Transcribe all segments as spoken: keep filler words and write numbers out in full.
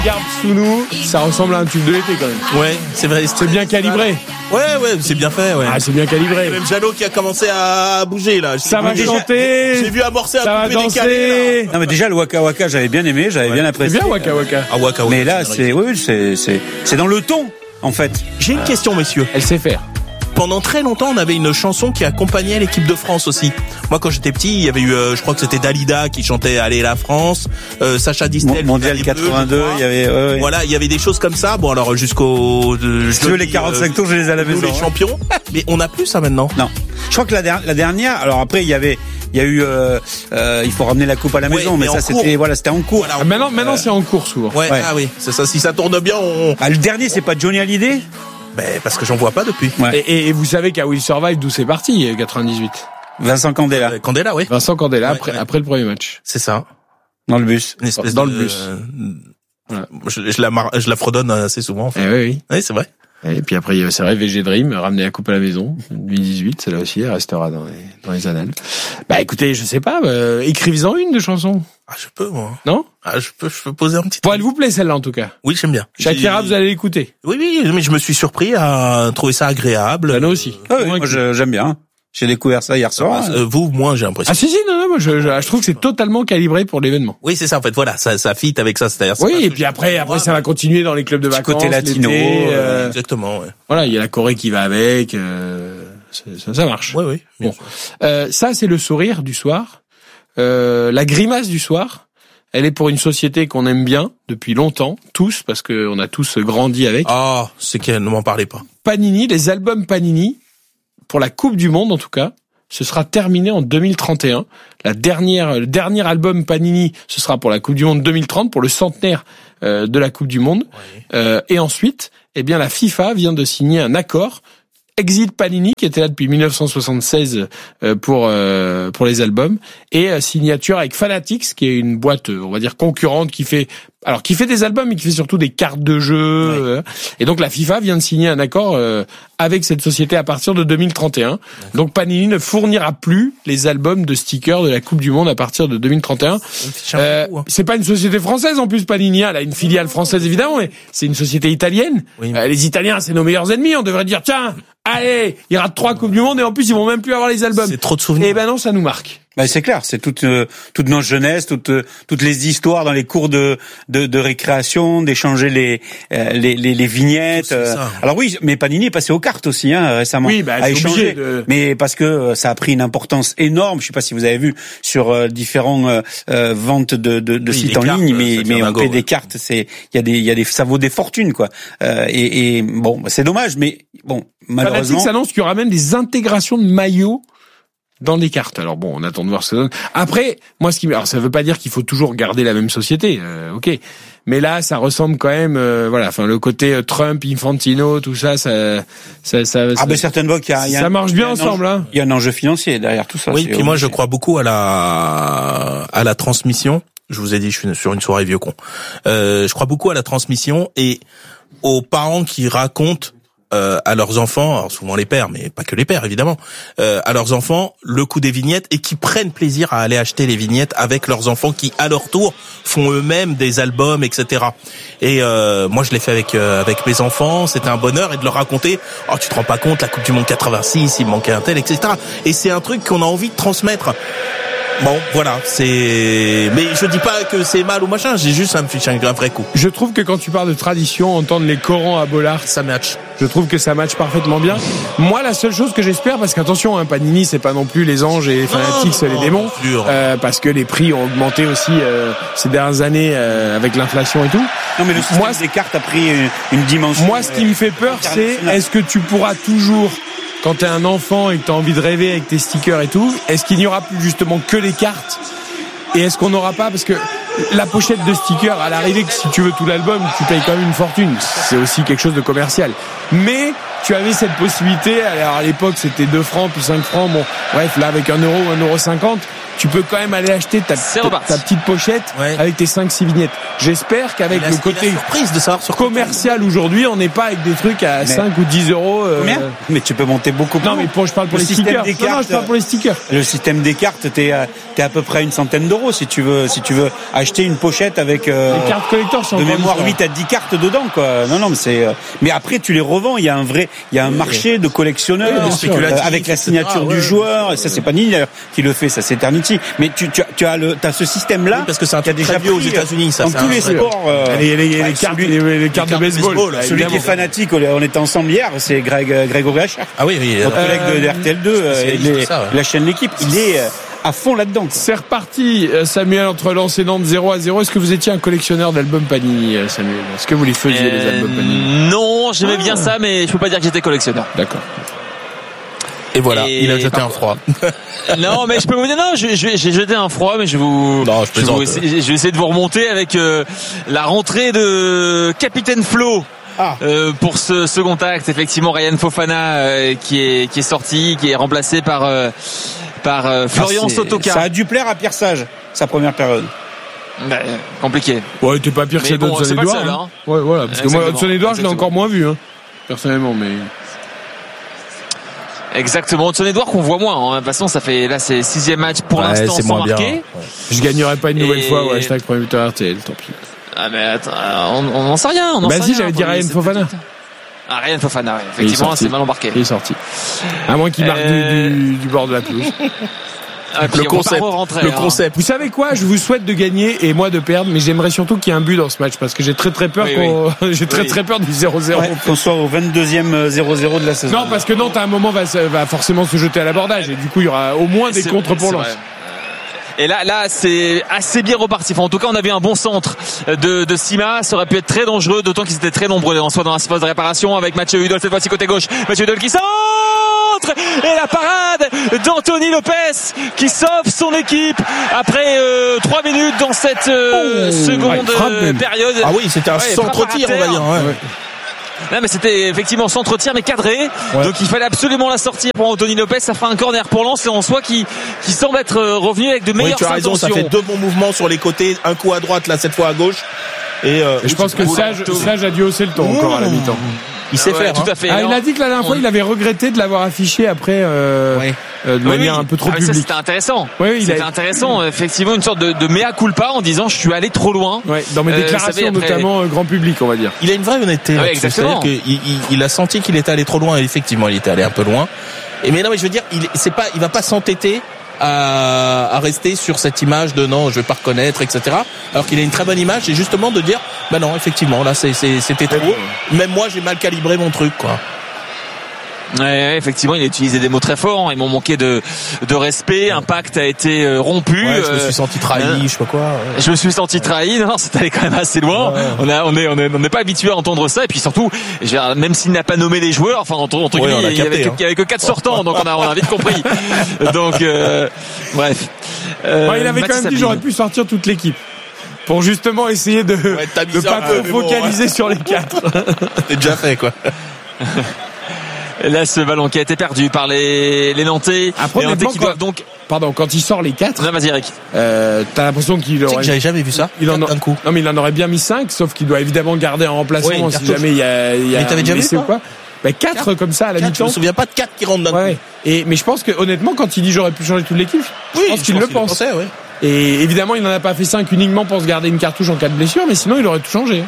Garde sous nous, ça ressemble à un tube de l'été quand même. Ouais, c'est vrai. C'est bien calibré. Ouais, ouais, c'est bien fait, ouais. Ah, c'est bien calibré. Il y a même Jeannot qui a commencé à bouger, là. Ça va déjà, chanter. J'ai vu amorcer ça un va coupé décalé, Non, mais déjà, le Waka Waka, j'avais bien aimé, j'avais ouais. bien apprécié. C'est bien Waka Waka. Ah, Waka Waka. Mais là, c'est, oui, c'est, c'est, c'est dans le ton, en fait. J'ai une question, messieurs. Elle sait faire. Pendant très longtemps, on avait une chanson qui accompagnait l'équipe de France aussi. Moi, quand j'étais petit, il y avait eu, euh, je crois que c'était Dalida qui chantait Allez la France, euh, Sacha Distel. Mondial quatre-vingt-deux, il y avait, ouais, ouais. Voilà, il y avait des choses comme ça. Bon, alors jusqu'au. Euh, si tu veux les quarante-cinq tours, je les ai à la maison. Les champions. Mais on n'a plus ça maintenant. Non. Je crois que la, der- la dernière. Alors après, il y avait, il y a eu, euh, euh, il faut ramener la coupe à la ouais, maison, mais, mais ça c'était, cours. voilà, c'était en cours. Voilà, en maintenant, cours, maintenant, euh... c'est en cours souvent. Ouais, ouais. Ah oui, c'est ça. Si ça tourne bien, on. Ah, le dernier, c'est pas Johnny Hallyday? Ben, parce que j'en vois pas depuis. Ouais. Et, et, et vous savez qu'à Will Survive, d'où c'est parti, quatre-vingt-dix-huit. Vincent Candela. Euh, Candela, oui. Vincent Candela, ouais, après, ouais. après le premier match. C'est ça. Dans le bus. Une espèce dans de, le bus. Euh, voilà. je, je la mar... je la fredonne assez souvent, en fait. Eh oui, oui. Oui, c'est vrai. Et puis après, c'est vrai, V G Dream, ramener la coupe à la maison, deux mille dix-huit, celle-là aussi, elle restera dans les, dans les annales. Bah écoutez, je sais pas, euh, écrivez-en une de chanson. Ah, je peux, moi. Non? Ah, je peux, je peux poser un petit. Bon, elle vous plaît celle-là en tout cas. Oui, j'aime bien. Shakira, J'ai... vous allez l'écouter. Oui, oui, mais je me suis surpris à trouver ça agréable. Bah, nous aussi. Ah oui, moi je, j'aime bien. J'ai découvert ça hier soir. Ah, euh, vous, moi, j'ai l'impression. Ah si si, non, non, moi je, je, je trouve que c'est totalement calibré pour l'événement. Oui, c'est ça, en fait, voilà, ça, ça fit avec ça, c'est-à-dire. C'est oui, et puis après, après ça va continuer dans les clubs de vacances. Côté latino. L'été, euh, exactement, ouais. Voilà, il y a la Corée qui va avec, euh, ça, ça marche. Oui, oui. Bon, euh, ça c'est le sourire du soir, euh, la grimace du soir. Elle est pour une société qu'on aime bien depuis longtemps, tous, parce que on a tous grandi avec. Ah, c'est qu'elle ne m'en parlait pas. Panini, les albums Panini, pour la Coupe du Monde en tout cas, ce sera terminé en deux mille trente et un. La dernière, le dernier album Panini, ce sera pour la Coupe du Monde deux mille trente, pour le centenaire euh, de la Coupe du Monde. Oui. Euh, et ensuite, eh bien, la FIFA vient de signer un accord. Exit Panini, qui était là depuis mille neuf cent soixante-seize euh, pour euh, pour les albums, et euh, signature avec Fanatics, qui est une boîte, euh, on va dire concurrente, qui fait alors qui fait des albums, mais qui fait surtout des cartes de jeu. Ouais. Euh, et donc la FIFA vient de signer un accord euh, avec cette société à partir de deux mille trente et un. D'accord. Donc Panini ne fournira plus les albums de stickers de la Coupe du Monde à partir de deux mille trente et un. Euh, coup, hein. C'est pas une société française en plus, Panini. Elle a une filiale française évidemment, mais c'est une société italienne. Oui. Euh, les Italiens, c'est nos meilleurs ennemis. On devrait dire tiens. Allez, il y aura trois Coupes du Monde et en plus ils vont même plus avoir les albums. C'est trop de souvenirs. Eh ben non, ça nous marque. Ben c'est clair, c'est toute euh, toute notre jeunesse, toutes euh, toutes les histoires dans les cours de de, de récréation, d'échanger les, euh, les les les vignettes. Euh. Alors oui, mais Panini est passé aux cartes aussi hein, récemment. Oui, bah, à échanger. De... Mais parce que euh, ça a pris une importance énorme. Je sais pas si vous avez vu sur euh, différents euh, euh, ventes de de, de oui, sites en cartes, ligne, mais mais on paie des cartes. C'est il y a des il y a des ça vaut des fortunes quoi. Euh, et, et bon, c'est dommage, mais bon malheureusement. Fanatics annonce qu'il y aura même des intégrations de maillots dans les cartes. Alors bon, on attend de voir ce que ça donne. Après, moi, ce qui, alors ça veut pas dire qu'il faut toujours garder la même société, euh, ok. Mais là, ça ressemble quand même, euh, voilà. Enfin, le côté euh, Trump, Infantino, tout ça, ça, ça, ça. Ah ben certainement qu'il y a, il y a ça marche bien ensemble, enjeu, hein. Il y a un enjeu financier derrière tout ça. Oui, puis moi, je crois beaucoup à la à la transmission. Je vous ai dit, je suis sur une soirée vieux con. Euh, je crois beaucoup à la transmission et aux parents qui racontent Euh, à leurs enfants, alors souvent les pères, mais pas que les pères évidemment, euh, à leurs enfants le coup des vignettes et qui prennent plaisir à aller acheter les vignettes avec leurs enfants qui à leur tour font eux-mêmes des albums, et cetera. Et euh, moi je l'ai fait avec euh, avec mes enfants, c'était un bonheur et de leur raconter, oh tu te rends pas compte la Coupe du Monde quatre-vingt-six, il manquait un tel, et cetera. Et c'est un truc qu'on a envie de transmettre. Bon, voilà, c'est. Mais je dis pas que c'est mal ou machin, j'ai juste un, un vrai coup. Je trouve que quand tu parles de tradition, entendre les Corans à Bollard, ça match. Je trouve que ça match parfaitement bien. Moi, la seule chose que j'espère, parce qu'attention, hein, Panini, c'est pas non plus les anges et les fanatiques, c'est les démons, euh, parce que les prix ont augmenté aussi euh, ces dernières années euh, avec l'inflation et tout. Non, mais le système moi, des cartes a pris une, une dimension. Moi, ce qui me fait peur, c'est est-ce que tu pourras toujours, quand t'es un enfant et que t'as envie de rêver avec tes stickers et tout, est-ce qu'il n'y aura plus justement que les cartes? Et est-ce qu'on n'aura pas, parce que la pochette de stickers, à l'arrivée, que si tu veux tout l'album, tu payes quand même une fortune. C'est aussi quelque chose de commercial. Mais tu avais cette possibilité, alors à l'époque c'était deux francs puis cinq francs, bon bref, là avec un euro, un euro cinquante, tu peux quand même aller acheter ta, ta, ta petite pochette ouais. avec tes cinq six vignettes. J'espère qu'avec le côté surprise de savoir sur commercial aujourd'hui, on n'est pas avec des trucs à mais cinq ou dix euros. Euh... Combien? Mais tu peux monter beaucoup plus. Non, mais pour, je parle pour le les stickers. Des cartes, non, non, je parle pour les stickers. Le système des cartes, t'es à, t'es à peu près à une centaine d'euros si tu veux, si tu veux acheter une pochette avec euh, les cartes collector sont de mémoire huit à dix cartes dedans, quoi. Non, non, mais c'est. Euh... Mais après, tu les revends. Il y a un vrai, il y a un marché de collectionneurs oui, euh, avec la signature ah, ouais, du joueur. Ouais, ça, c'est pas Panini d'ailleurs qui le fait, ça, c'est Eternity. Mais tu, tu as, tu as le, t'as ce système-là. Oui, parce que c'est un truc déjà vieux aux États-Unis, ça. Dans tous les sports. Euh, les, les, les, ouais, cartes, celui, les, les cartes de baseball. baseball là, celui qui est fanatique, on était ensemble hier, c'est Greg, Grégory Hachard. Ah oui, oui. Notre collègue de, de R T L deux, euh, les, ça, ouais. la chaîne L'équipe. Il est euh, à fond là-dedans. C'est reparti, Samuel, entre Lens et Nantes zéro à zéro. Est-ce que vous étiez un collectionneur d'albums Panini, Samuel? Est-ce que vous les faisiez, euh, les albums Panini? Non, j'aimais ah. bien ça, mais je peux pas dire que j'étais collectionneur. D'accord. Et voilà, et il a jeté un froid. Non, mais je peux vous dire, non, j'ai jeté un froid, mais je vais vous, non, je, je, vais, vous essayer, je vais essayer de vous remonter avec euh, la rentrée de Capitaine Flo. Ah. Euh, pour ce second acte, effectivement, Ryan Fofana euh, qui est qui est sorti, qui est remplacé par euh, par euh, Florian ah, Sotoka. Ça a dû plaire à Pierre Sage, sa première période. Bah, compliqué. Ouais, t'es pas pire que bon, Hudson Edouard. Hein. Hein. Ouais, voilà, parce Exactement. que moi, Hudson Edouard, je l'ai encore moins vu, hein, personnellement, mais. Exactement, Hudson Edouard qu'on voit moins. Hein. De toute façon, ça fait là c'est sixième match pour ouais, l'instant sans marquer. Ouais. Je gagnerai pas une nouvelle Et... fois. Ouais, hashtag premier buteur R T L, tant pis. Ah mais attends, on n'en sait rien. On bah si, j'avais dit Ryan Fofana. Ah, Ryan Fofana, ouais. Effectivement, c'est mal embarqué. Il est sorti. À moins qu'il marque euh... du, du, du bord de la pelouse. Ah, le concept, rentrer, le hein. concept. Vous savez quoi? Je vous souhaite de gagner et moi de perdre, mais j'aimerais surtout qu'il y ait un but dans ce match parce que j'ai très très peur oui, qu'on, oui. j'ai très oui. très peur du zéro zéro. Ouais, qu'on soit au vingt-deuxième zéro zéro de la saison. Non, parce que Nantes à un moment va, va forcément se jeter à l'abordage et du coup il y aura au moins des contres pour Lens. Et là, là, c'est assez bien reparti. Enfin, en tout cas, on avait un bon centre de, de Sima. Ça aurait pu être très dangereux, d'autant qu'ils étaient très nombreux en soi dans la phase de réparation avec Mathieu Hudol, cette fois-ci côté gauche. Mathieu Hudol qui centre! Et la parade d'Anthony Lopez qui sauve son équipe après euh, trois minutes dans cette euh, oh, seconde ouais, période. Ah oui, c'était un ouais, centre-tir, on va dire. Ouais. Ouais. Non mais c'était effectivement centre-tir mais cadré, ouais. Donc il fallait absolument la sortir pour Anthony Lopez. Ça fait un corner pour Lens et en soi qui qui semble être revenu avec de meilleures oui, tu as raison, intentions. Ça fait deux bons mouvements sur les côtés, un coup à droite là cette fois à gauche. Et, euh, et je pense que Sage, Sage a dû hausser le ton mmh. encore à la mi-temps. Il sait ouais, faire. Tout hein. à fait. Ah, Alors, il a dit que la dernière fois, on... il avait regretté de l'avoir affiché après euh, ouais. euh, de oui, manière oui. un peu trop ah, publique. Ça, c'était intéressant. Oui, oui, c'était a... intéressant. Effectivement, une sorte de, de mea culpa en disant je suis allé trop loin. Ouais, dans mes déclarations, euh, notamment après... grand public, on va dire. Il a une vraie honnêteté. Ah, ouais, exactement. C'est-à-dire qu'il il, il a senti qu'il était allé trop loin. Et effectivement, il était allé un peu loin. Et mais non, mais je veux dire, il c'est pas, il va pas s'entêter à, à rester sur cette image de non, je vais pas reconnaître, et cetera. Alors qu'il a une très bonne image, et justement de dire, bah non, effectivement, là, c'est, c'est, c'était trop. Même moi, j'ai mal calibré mon truc, quoi. Ouais, effectivement, il a utilisé des mots très forts. Ils m'ont manqué de de respect. Un pacte a été rompu. Ouais, je me suis senti trahi, euh, je sais pas quoi. Ouais. Je me suis senti trahi. Non, c'est allé quand même assez loin. Ouais. On a, on est, on est, on n'est pas habitué à entendre ça. Et puis surtout, je veux dire, même s'il n'a pas nommé les joueurs, enfin entre, entre ouais, guillemets, il y avait, hein. que, il y avait que quatre sortants, donc on a, on a vite compris. Donc, euh, bref. Euh, ouais, il avait quand même dit, j'aurais pu sortir toute l'équipe. Pour justement essayer de ouais, de pas trop focaliser bon, ouais. sur les quatre. C'est déjà fait, quoi. Là, ce ballon qui a été perdu par les, les Nantais. Après, les Nantais qui quand, doivent donc. Pardon, quand il sort les quatre. Non, vas-y, Eric. Euh, t'as l'impression qu'il aurait. Tu sais que j'avais jamais vu ça. Il en a... un coup. Non, mais il en aurait bien mis cinq, sauf qu'il doit évidemment garder un remplacement oui, si jamais il y a, il y a. Mais t'avais déjà vu ça ou quoi. Bah, quatre, quatre comme ça à la mi-temps. Je me souviens pas de quatre qui rentrent d'un ouais. coup. Et, mais je pense que, honnêtement, quand il dit j'aurais pu changer toute l'équipe, je oui, pense je qu'il pense le qu'il pense. Pensait, ouais. Et évidemment, il n'en a pas fait cinq uniquement pour se garder une cartouche en cas de blessure, mais sinon, il aurait tout changé.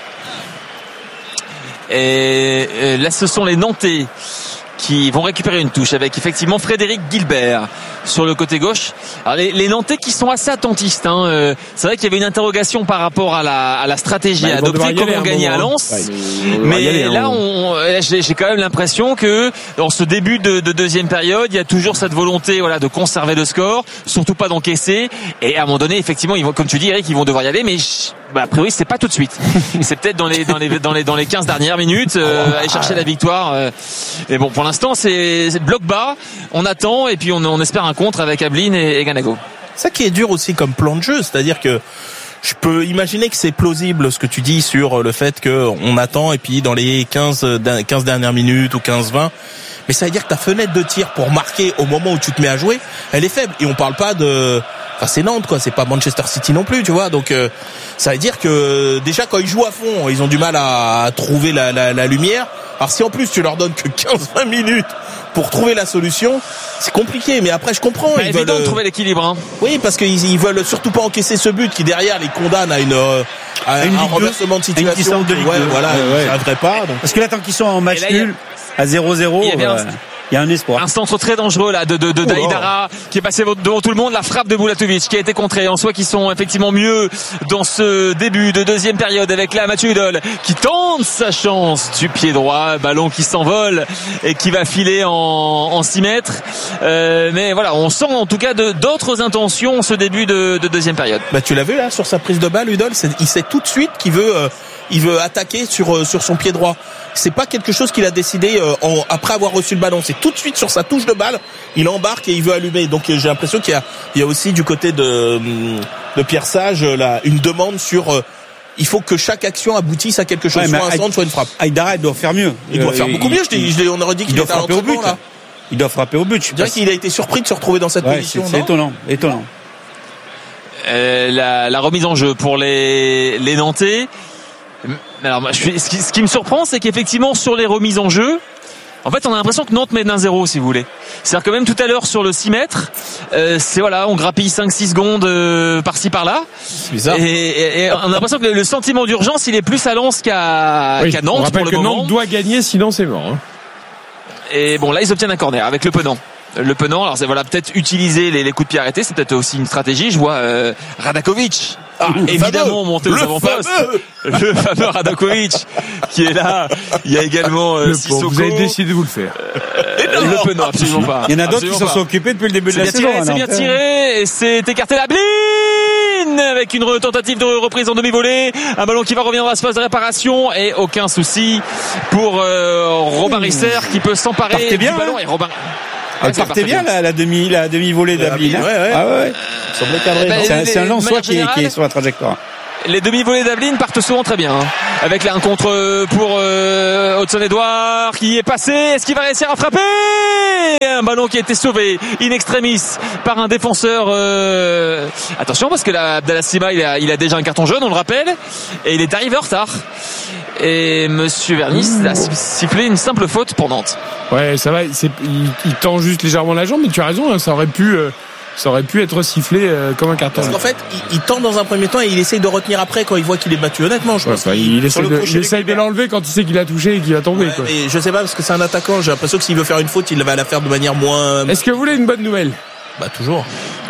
Et, et là, ce sont les Nantais qui vont récupérer une touche avec effectivement Frédéric Gilbert sur le côté gauche. Alors les, les Nantais qui sont assez attentistes, hein. Euh, c'est vrai qu'il y avait une interrogation par rapport à la, à la stratégie bah, à adopter, comment gagner à Lens. Ouais, mais aller, là, on, j'ai, j'ai quand même l'impression que dans ce début de, de deuxième période, il y a toujours cette volonté, voilà, de conserver le score, surtout pas d'encaisser. Et à un moment donné, effectivement, ils vont, comme tu dis, Eric, ils vont devoir y aller, mais bah, a priori, c'est pas tout de suite. C'est peut-être dans les dans les dans les dans les quinze dernières minutes, euh, aller chercher la victoire. Euh. Et bon, pour l'instant, c'est, c'est bloc bas. On attend et puis on, on espère un contre avec Ablin et, et Ganago. Ça qui est dur aussi comme plan de jeu, c'est-à-dire que je peux imaginer que c'est plausible ce que tu dis sur le fait que on attend et puis dans les quinze, quinze dernières minutes ou quinze vingt. mais ça veut dire que ta fenêtre de tir pour marquer au moment où tu te mets à jouer, elle est faible. Et on parle pas de, enfin c'est Nantes quoi, c'est pas Manchester City non plus, tu vois. Donc euh, ça veut dire que déjà quand ils jouent à fond, ils ont du mal à trouver la, la, la lumière. Alors si en plus tu leur donnes que quinze vingt minutes pour trouver la solution, c'est compliqué. Mais après je comprends. Bah, ils évident veulent de trouver l'équilibre. Hein. Oui, parce qu'ils ils veulent surtout pas encaisser ce but qui derrière les condamne à une à une un renversement de situation. De ouais, voilà, ouais, ça arriverait pas. Donc. Parce que là tant qu'ils sont en match nul à zéro zéro. Il y a un espoir. Un centre très dangereux là de de, de Daïdara oh. qui est passé devant tout le monde. La frappe de Bulatovic qui a été contrée. En soi, qui sont effectivement mieux dans ce début de deuxième période avec là Mathieu Hudol qui tente sa chance du pied droit, ballon qui s'envole et qui va filer en, en six mètres. Euh, mais voilà, on sent en tout cas de, d'autres intentions ce début de, de deuxième période. Bah tu l'as vu là sur sa prise de balle, Hudol, c'est, il sait tout de suite qu'il veut. Euh, il veut attaquer sur euh, sur son pied droit. C'est pas quelque chose qu'il a décidé euh, en, après avoir reçu le ballon. C'est tout de suite sur sa touche de balle, il embarque et il veut allumer. Donc euh, j'ai l'impression qu'il y a il y a aussi du côté de de Pierre Sage là une demande sur euh, il faut que chaque action aboutisse à quelque chose, ouais, soit un centre, soit une frappe. Aïdara doit faire mieux. Il doit faire beaucoup mieux. Je dis, je dis, on aurait dit qu'il doit frapper au but. Là. Il doit frapper au but. Je dirais qu'il a été surpris de se retrouver dans cette ouais, position. C'est, c'est étonnant, étonnant. Euh, la, la remise en jeu pour les les Nantais. Alors, je suis, ce, qui, ce qui me surprend, c'est qu'effectivement, sur les remises en jeu, en fait, on a l'impression que Nantes mène un zéro, si vous voulez. C'est-à-dire que même tout à l'heure, sur le six mètres, euh, c'est voilà, on grappille cinq six secondes euh, par-ci, par-là. C'est bizarre. Et, et, et on a l'impression que le, le sentiment d'urgence, il est plus à Lens qu'à, oui, qu'à Nantes. On rappelle pour le que moment. Nantes doit gagner, sinon c'est mort. Hein. Et bon, là, ils obtiennent un corner avec Le Penant. Le Penant, alors c'est voilà, peut-être utiliser les, les coups de pied arrêtés, c'est peut-être aussi une stratégie. Je vois euh, Radakovic. Ah, évidemment monté aux avant-postes, le fameux Radakovic qui est là. Il y a également euh, Sissoko. Vous avez décidé de vous le faire. Euh, le Penant, absolument pas. Il y en a d'autres absolument qui s'en pas. sont occupés depuis le début c'est de la saison. Tiré, c'est bien tiré et c'est écarté la Bline avec une tentative de reprise en demi-volée. Un ballon qui va revenir dans l'espace de réparation et aucun souci pour euh, Robin Risser qui peut s'emparer du ballon et Robin. Elle ouais, partait bien, bien. La, la demi la demi volée d'Ablin. Ouais, ouais. Ah ouais. Semblait cadré. Bah, c'est, un, c'est un Lensois qui, générale, qui est sur la trajectoire. Les demi-volées d'Ablin partent souvent très bien. Hein. Avec là un contre pour euh, Hudson-Edouard qui est passé. Est-ce qu'il va réussir à frapper? Un ballon qui a été sauvé in extremis par un défenseur. Euh... Attention parce que là, Abdallah Sima il a, il a déjà un carton jaune, on le rappelle, et il est arrivé en retard. Et Monsieur Vernis a sifflé une simple faute pour Nantes. Ouais, ça va. C'est, il, il tend juste légèrement la jambe, mais tu as raison. Hein, ça aurait pu. Euh... Ça aurait pu être sifflé euh, comme un carton. Parce qu'en fait, il, il tente dans un premier temps et il essaye de retenir après quand il voit qu'il est battu. Honnêtement, je ouais, pense bah, qu'il il essaye de, il essaye de l'enlever quand il sait qu'il a touché et qu'il va tomber. Ouais, quoi. Et je sais pas parce que c'est un attaquant. J'ai l'impression que s'il veut faire une faute, il va la faire de manière moins. Est-ce que vous voulez une bonne nouvelle? Bah toujours.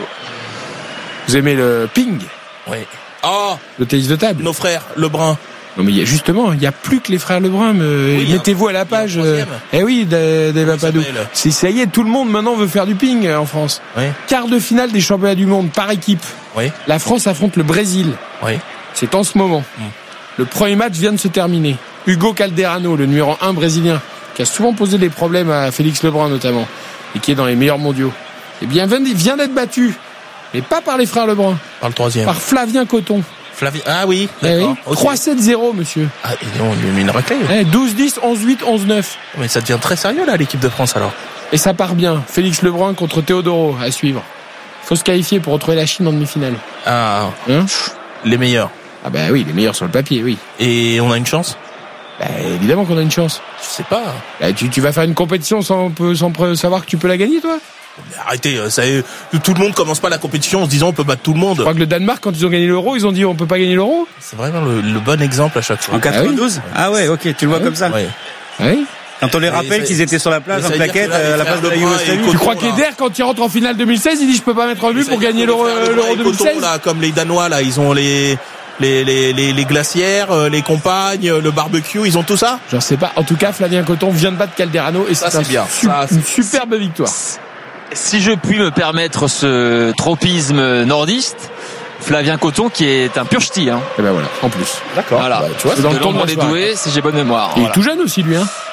Vous aimez le ping? Oui. Oh, le tennis de table. Nos frères, Lebrun. Non mais il y a justement, il n'y a plus que les frères Lebrun. Mais oui, mettez-vous à la page. Euh, eh oui, d'Eva Padou. C'est ça y est, tout le monde maintenant veut faire du ping euh, en France. Oui. Quart de finale des championnats du monde par équipe. Oui. La France affronte le Brésil. Oui. C'est en ce moment. Mm. Le premier match vient de se terminer. Hugo Calderano, le numéro un brésilien, qui a souvent posé des problèmes à Félix Lebrun notamment, et qui est dans les meilleurs mondiaux. Eh bien, vient d'être battu, mais pas par les frères Lebrun. Par le troisième. Par Flavien Coton. Flavien. Ah oui, d'accord. Eh oui. Okay. trois sept zéro, monsieur. Ah, et on lui a mis une raclée. Eh, douze dix, onze huit, onze neuf. Mais ça devient très sérieux, là, l'équipe de France, alors. Et ça part bien. Félix Lebrun contre Teodoro, à suivre. Faut se qualifier pour retrouver la Chine en demi-finale. Ah. Hein? Les meilleurs. Ah bah oui, les meilleurs sur le papier, oui. Et on a une chance? Bah évidemment qu'on a une chance. Je sais pas. Bah, tu, tu vas faire une compétition sans, sans savoir que tu peux la gagner, toi? Mais arrêtez, ça est, tout le monde commence pas la compétition en se disant on peut battre tout le monde. Je crois que le Danemark, quand ils ont gagné l'euro, ils ont dit on peut pas gagner l'euro. C'est vraiment le, le bon exemple à chaque fois. En quatre-vingt-douze? Ah, oui. Ah ouais, ok, tu le vois ah comme ça. Ouais. Ah oui. Quand on les rappelle qu'ils étaient sur la plage en plaquette à la place de la Yougoslavie. Tu crois qu'Eder, quand il rentre en finale deux mille seize, il dit je peux pas mettre un but pour gagner l'euro, l'euro deux mille seize? Là, comme les Danois, là, ils ont les, les, les, les, les glacières, les compagnes, le barbecue, ils ont tout ça? Je sais pas. En tout cas, Flavien Coton vient de battre Calderano et ça, c'est, c'est bien. Su- ça, c'est... une superbe victoire. Si je puis me permettre ce tropisme nordiste, Flavien Coton qui est un pur ch'ti. Hein. Et ben voilà, en plus. D'accord. Voilà. Bah, tu vois, c'est dans le tournoi des doués, si j'ai bonne mémoire. Il voilà. est tout jeune aussi, lui. Hein.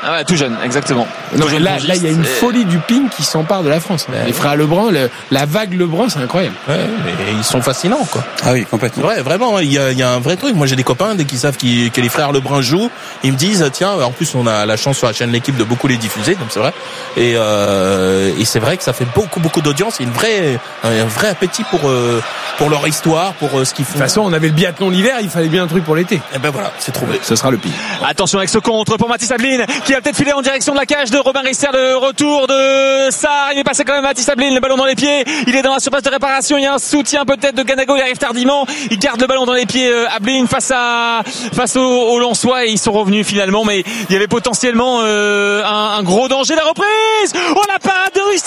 Ah ouais, tout jeune, exactement. Non, jeune là, là, il y a une et... folie du ping qui s'empare de la France. Ouais. Les frères Lebrun, le, la vague Lebrun, c'est incroyable. Ouais, mais ils sont fascinants, quoi. Ah oui, complètement. Ouais, vraiment, il y a, il y a un vrai truc. Moi, j'ai des copains, dès qu'ils savent qu'ils, que les frères Lebrun jouent, ils me disent, tiens, en plus, on a la chance sur la chaîne L'équipe de beaucoup les diffuser, donc c'est vrai. Et, euh, et c'est vrai que ça fait beaucoup, beaucoup d'audience. Il y a une vraie, un vrai appétit pour, euh, pour leur histoire, pour euh, ce qu'ils font. De toute façon, on avait le biathlon l'hiver, il fallait bien un truc pour l'été. Et ben voilà, c'est trouvé. Ce sera le pire. Attention avec ce contre pour Mathis Abline, qui va peut-être filer en direction de la cage de Robin Risser, de retour de Sarr. Il est passé quand même Mathis Abline, le ballon dans les pieds. Il est dans la surface de réparation. Il y a un soutien peut-être de Ganago. Il arrive tardivement. Il garde le ballon dans les pieds. Abline face à face aux, aux Lensois et ils sont revenus finalement. Mais il y avait potentiellement euh, un, un gros danger. La reprise. Oh, la parade de Risser.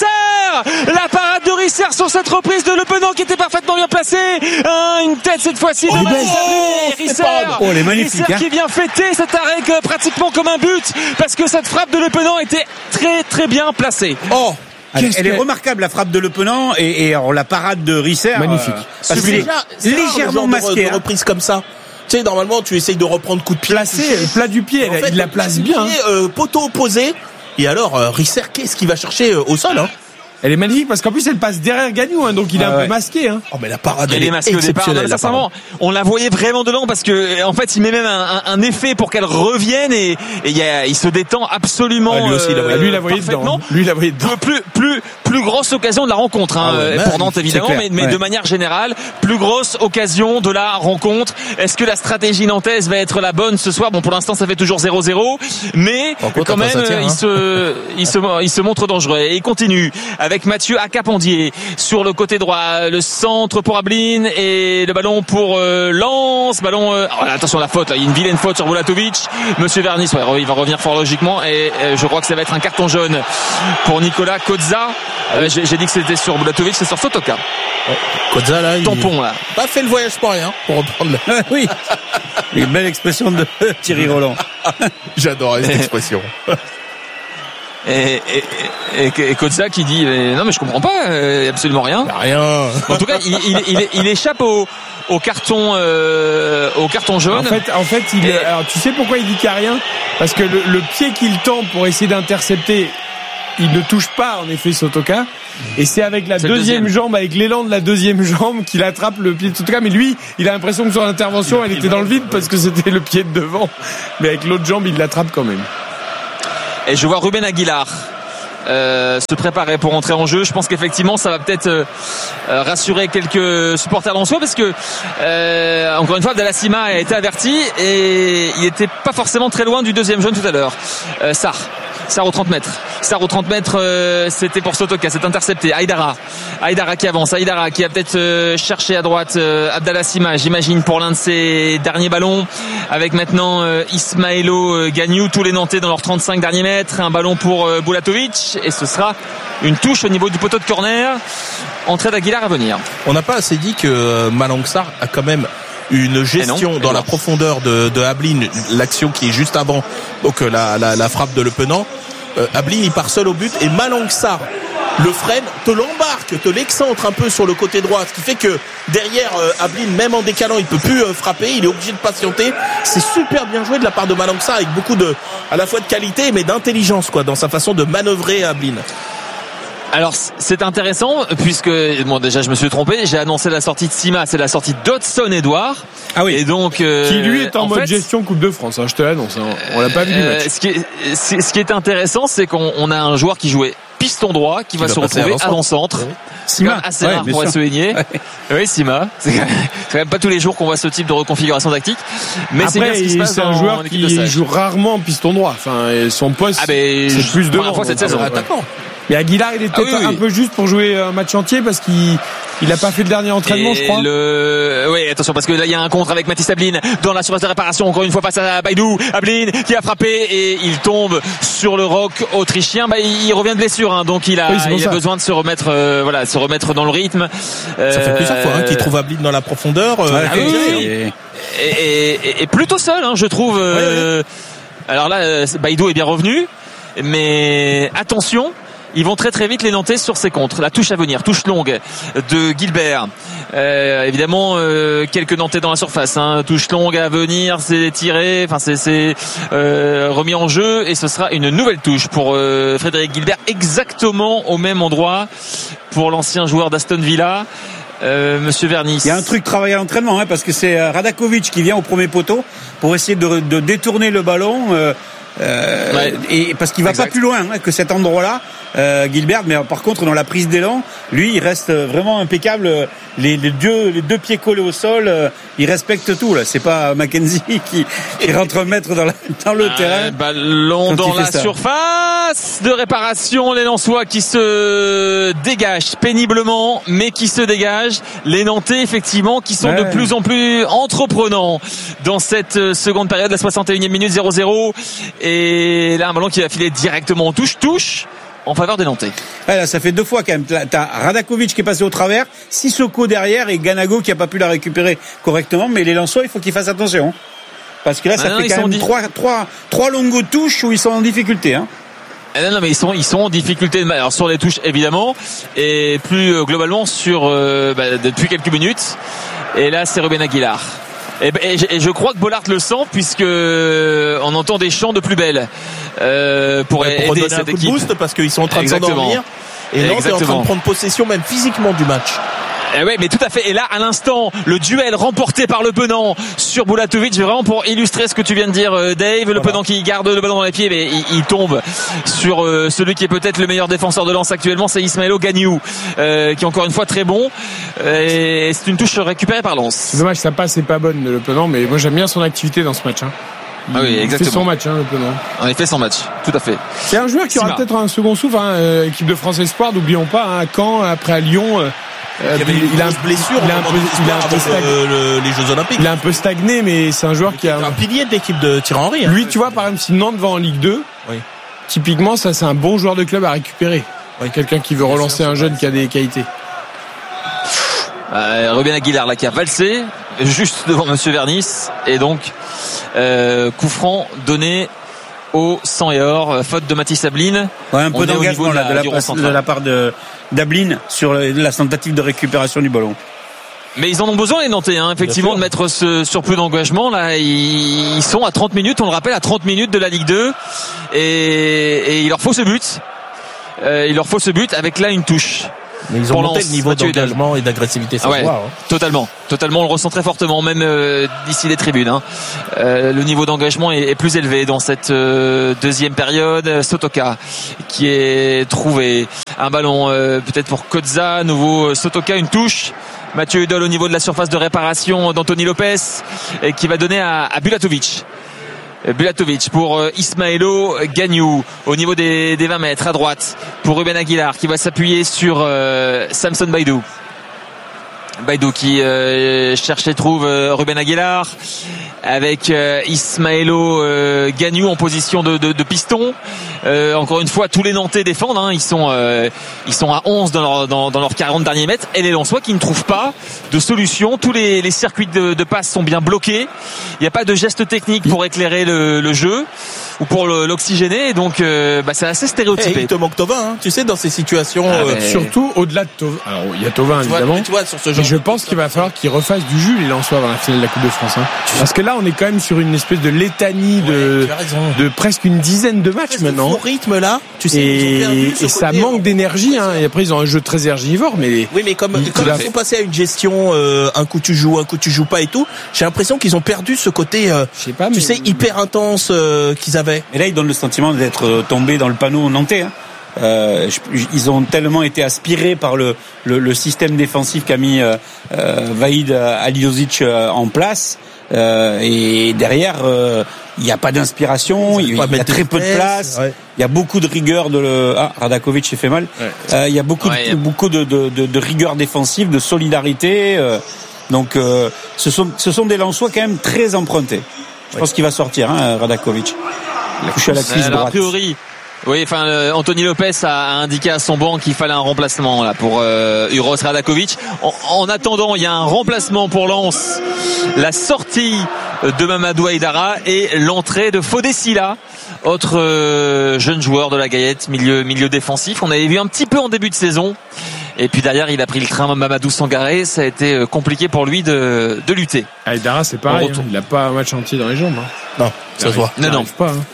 La parade de Risser sur cette reprise de Le Penant qui était parfaitement bien placé. Un, une tête cette fois-ci. Oh, de Risser. Oh, elle est magnifique. Risser hein. qui vient fêter cet arrêt que, pratiquement comme un but parce que cette frappe de Le Penant était très très bien placée. Oh, elle, elle est remarquable la frappe de Le Penant et, et alors, la parade de Risser. Magnifique. Euh, parce qu'il est légèrement masqué. De, de reprise comme ça. Tu sais, normalement, tu essayes de reprendre coup de pied. Placé, le plat du pied, en fait, il la place bien. Pied, euh, poteau opposé. Et alors, euh, Risser, qu'est-ce qu'il va chercher euh, au sol, hein? Elle est magnifique parce qu'en plus elle passe derrière Gagnou, hein, donc il est ah, un ouais. peu masqué. Hein. Oh mais la parade elle, elle est masquée au départ. Non, sincèrement, on la voyait vraiment de loin parce que en fait il met même un, un, un effet pour qu'elle revienne et, et il, y a, il se détend absolument. Ah, lui aussi, il euh, lui la voyait dedans. Lui la voyait dedans. Plus plus plus grosse occasion de la rencontre hein, ah ouais, pour Nantes évidemment, mais, mais ouais. de manière générale, plus grosse occasion de la rencontre. Est-ce que la stratégie nantaise va être la bonne ce soir? Bon, pour l'instant ça fait toujours zéro zéro, mais contre, quand même tient, il hein. se il se il se montre dangereux et il continue avec Mathieu Akapondier sur le côté droit, le centre pour Abline et le ballon pour euh, Lens, ballon euh, oh, attention la faute, là. Il y a une vilaine faute sur Bulatovic. Monsieur Vernis, ouais, il va revenir fort logiquement et euh, je crois que ça va être un carton jaune pour Nicolas Kozza. Euh, j'ai, j'ai dit que c'était sur Bulatovic, c'est sur Sotoka. Ouais. Kozza là, tampon il là. Pas fait le voyage pour rien pour reprendre. Le... oui. Une belle expression de Thierry Roland. J'adore cette expression. Et, et, et, et Kozza qui dit non mais je comprends pas, euh, absolument rien. Rien. En tout cas, il, il, il, il échappe au, au carton, euh, au carton jaune. En fait, en fait, il. Et... Alors, tu sais pourquoi il dit qu'il n'y a rien? Parce que le, le pied qu'il tend pour essayer d'intercepter, il ne touche pas en effet Sotoka. Et c'est avec la c'est deuxième, deuxième jambe, avec l'élan de la deuxième jambe qu'il attrape le pied de Sotoka. Mais lui, il a l'impression que son intervention, elle était dans le vide parce que c'était le pied de devant. Mais avec l'autre jambe, il l'attrape quand même. Et je vois Ruben Aguilar euh, se préparer pour entrer en jeu. Je pense qu'effectivement ça va peut-être euh, rassurer quelques supporters lensois parce que euh, encore une fois Abdelassima a été averti et il était pas forcément très loin du deuxième jaune tout à l'heure. euh, Sarr Sarr au trente mètres. Sarr au trente mètres, euh, c'était pour Sotoka, c'est intercepté. Aïdara. Aïdara qui avance. Aïdara qui a peut-être euh, cherché à droite euh, Abdelassima, j'imagine, pour l'un de ses derniers ballons. Avec maintenant euh, Ismaëlo euh, Gagnou, tous les Nantais dans leurs trente-cinq derniers mètres. Un ballon pour euh, Bulatovic. Et ce sera une touche au niveau du poteau de corner. Entrée d'Aguilar à venir. On n'a pas assez dit que euh, Malang Sarr a quand même une gestion non, dans la profondeur de, de Abline, l'action qui est juste avant donc la, la, la frappe de Le Penant. Euh, Abline il part seul au but et Malang Sarr le freine, te l'embarque, te l'excentre un peu sur le côté droit, ce qui fait que derrière euh, Abline, même en décalant, il peut plus euh, frapper, il est obligé de patienter. C'est super bien joué de la part de Malang Sarr avec beaucoup de, à la fois de qualité mais d'intelligence quoi dans sa façon de manœuvrer Abline. Alors c'est intéressant puisque bon déjà je me suis trompé, j'ai annoncé la sortie de Sima, c'est la sortie d'Hudson Edouard. Ah oui. Et donc euh, qui lui est en, en mode fait, gestion Coupe de France, hein, je te l'annonce. Hein. On l'a pas vu du match. Euh, ce qui est, ce qui est intéressant, c'est qu'on on a un joueur qui jouait piston droit, qui, qui va se retrouver avant-centre. Oui. Sima, assez ouais, rare pour être souligné. Ouais. Oui, Sima. C'est quand, même, c'est quand même pas tous les jours qu'on voit ce type de reconfiguration tactique. Mais après, c'est bien ce qui se passe c'est un dans, joueur qui joue rarement piston droit. Enfin, son poste, ah ben, c'est plus devant. Fois cette saison. Attaquant. Mais Aguilar, il était ah oui, oui. un peu juste pour jouer un match entier parce qu'il il a pas fait le dernier entraînement, et je crois. Le... Oui, attention parce que là il y a un contre avec Mathis Abline dans la surface de réparation. Encore une fois face à Baïdou. Abline qui a frappé et il tombe sur le roc autrichien. Bah, il revient de blessure, hein, donc il a, oui, il a besoin de se remettre, euh, voilà, se remettre dans le rythme. Euh... Ça fait plusieurs fois hein, qu'il trouve Abline dans la profondeur. Euh, ah, oui, oui. Et, et, et, et plutôt seul, hein, je trouve. Euh... Oui, oui. Alors là, Baïdou est bien revenu, mais attention. ils vont très très vite les Nantais sur ces contres. La touche à venir, touche longue de Gilbert. Euh, évidemment, euh, quelques Nantais dans la surface. Hein. Touche longue à venir, c'est tiré, enfin c'est, c'est euh, remis en jeu et ce sera une nouvelle touche pour euh, Frédéric Gilbert, exactement au même endroit pour l'ancien joueur d'Aston Villa. Euh, Monsieur Vernis. Il y a un truc travaillé à l'entraînement, hein, parce que c'est Radakovic qui vient au premier poteau pour essayer de, de détourner le ballon. Euh, Euh, ouais. Et parce qu'il va exact. Pas plus loin hein, que cet endroit-là, euh, Gilbert. Mais par contre, dans la prise d'élan, lui, il reste vraiment impeccable. Les, les deux, les deux pieds collés au sol, euh, il respecte tout. Là, c'est pas Mackenzie qui, qui rentre mettre dans, la, dans le euh, terrain. Ballon dans la ça. surface de réparation. Les Lensois qui se dégagent péniblement, mais qui se dégagent. Les Nantais, effectivement, qui sont ouais. de plus en plus entreprenants dans cette seconde période, la soixante et unième minute, zéro zéro. Et là, un ballon qui va filer directement en touche, touche en faveur des Nantais. Ouais, là, ça fait deux fois quand même. T'as Radakovic qui est passé au travers, Sissoko derrière et Ganago qui a pas pu la récupérer correctement. Mais les Lensois, il faut qu'ils fassent attention. Parce que là, ça ah non, fait quand même di... trois, trois, trois longues touches où ils sont en difficulté. Hein. Non, non, mais ils sont, ils sont en difficulté. Alors, sur les touches, évidemment. Et plus euh, globalement, sur euh, bah, depuis quelques minutes. Et là, c'est Ruben Aguilar. Et, et, et je crois que Bollard le sent puisque on entend des chants de plus belle euh, pour, ouais, pour aider cette un coup équipe. De boost parce qu'ils sont en train Exactement. de s'endormir et Nantes est en train de prendre possession même physiquement du match. Eh oui, mais tout à fait. Et là, à l'instant, le duel remporté par Le Penant sur Bulatovic, vraiment pour illustrer ce que tu viens de dire, Dave. Le voilà. Penant qui garde le ballon dans les pieds, mais il, il tombe sur euh, celui qui est peut-être le meilleur défenseur de Lens actuellement, c'est Ismaëlo Gagnou, euh, qui est encore une fois très bon. Et c'est une touche récupérée par Lens. C'est dommage, sa passe n'est pas bonne, Le Penant, mais moi j'aime bien son activité dans ce match. Hein. Ah oui, exactement. Il fait son match, hein, Le Penant. En effet, son match, tout à fait. C'est un joueur qui aura peut-être un second souffle, hein, euh, équipe de France Espoir, n'oublions pas, hein, à Caen, après à Lyon. Euh, Euh, il, il, il a une blessure, il a un peu, il a un peu stagné, euh, le, les Jeux Olympiques. Il a un peu stagné, mais c'est un joueur qui a un pilier de l'équipe de Thierry Henry. Hein. Lui, tu vois, par exemple, si Nantes va en Ligue deux, oui. typiquement, ça, c'est un bon joueur de club à récupérer. Oui. Quelqu'un qui veut Bien relancer sûr, un jeune qui a des qualités. Euh, Ruben Aguilar, là, qui a valsé, juste devant Monsieur Vernis, et donc, euh, coup franc donné au sang et or, faute de Mathis Ablin. Ouais, un peu d'engagement de, la, de, la, de la part de d'Ablin sur la tentative de récupération du ballon. Mais ils en ont besoin, les Nantais, hein, effectivement, de mettre ce surplus d'engagement. Là, ils sont à trente minutes, on le rappelle, à trente minutes de la Ligue deux, et, et il leur faut ce but. Euh, il leur faut ce but avec là une touche. Mais ils ont monté le niveau d'engagement et d'agressivité ce ah ouais, soir. Hein. Totalement, totalement. On le ressent très fortement, même euh, d'ici les tribunes. Hein. Euh, le niveau d'engagement est, est plus élevé dans cette euh, deuxième période. Sotoka qui est trouvé un ballon euh, peut-être pour Kozza, nouveau Sotoka, une touche. Mathieu Hudol au niveau de la surface de réparation d'Anthony Lopez et qui va donner à, à Bulatovic. Bulatovic pour Ismaëlo Gagnou au niveau des, des vingt mètres à droite pour Ruben Aguilar qui va s'appuyer sur euh, Samson Baidou. Baidou qui euh, cherche et trouve euh, Ruben Aguilar avec euh, Ismaëlo euh, Gagnou en position de, de, de piston. Euh, encore une fois, tous les Nantais défendent. Hein. Ils sont euh, ils sont à onze dans leur dans, dans leurs quarante derniers mètres. Et les Lensois qui ne trouvent pas de solution. Tous les, les circuits de, de passe sont bien bloqués. Il n'y a pas de geste technique pour éclairer le, le jeu ou pour le, l'oxygéner. Donc euh, bah, c'est assez stéréotypé. Et il te manque Thauvin, hein. Tu sais, dans ces situations. Ah, euh, mais... Surtout au-delà de Thauvin. Alors il y a Thauvin tu évidemment. Vois, tu vois, sur ce genre mais je pense qu'il va falloir qu'ils refassent du jus les Lensois dans la finale de la Coupe de France. Hein. Parce que là, on est quand même sur une espèce de létanie de, ouais, de presque une dizaine de matchs maintenant. Au rythme là, tu sais, et, et côté, ça manque d'énergie. Hein. Et après, ils ont un jeu très énergivore, mais oui, mais comme ils, comme ils sont passés à une gestion, euh, un coup tu joues, un coup tu joues pas et tout. J'ai l'impression qu'ils ont perdu ce côté, euh, je sais pas, tu mais... sais, hyper intense euh, qu'ils avaient. Et là, ils donnent le sentiment d'être tombés dans le panneau nantais. Hein. Euh, ils ont tellement été aspirés par le, le, le système défensif qu'a mis euh, euh, Vaïd Alilovic euh, en place. Euh, et derrière, il euh, n'y a pas d'inspiration, il y, y a très peu de place, ouais. Il y a beaucoup de rigueur de le... Ah, Radakovic s'est fait mal. Ouais. Euh, il y a beaucoup, ouais, de, beaucoup de, de, de, de rigueur défensive, de solidarité. Euh, donc, euh, ce sont, ce sont des Lensois quand même très empruntés. Je ouais. pense qu'il va sortir, hein, Radakovic. Il a couché à la cuisse droite. A priori. Oui, enfin, euh, Anthony Lopez a, a indiqué à son banc qu'il fallait un remplacement là pour euh, Uros Radakovic. En, en attendant, il y a un remplacement pour Lens. La sortie de Mamadou Aïdara et l'entrée de Fodé Silla, autre euh, jeune joueur de la Gaillette, milieu milieu défensif. On avait vu un petit peu en début de saison. Et puis derrière, il a pris le train. Mamadou Sangaré, ça a été compliqué pour lui de, de lutter. Aïdara, c'est pareil. Hein, il n'a pas un match entier dans les jambes. Hein. Non, ça se voit. Non, non. Pas, hein.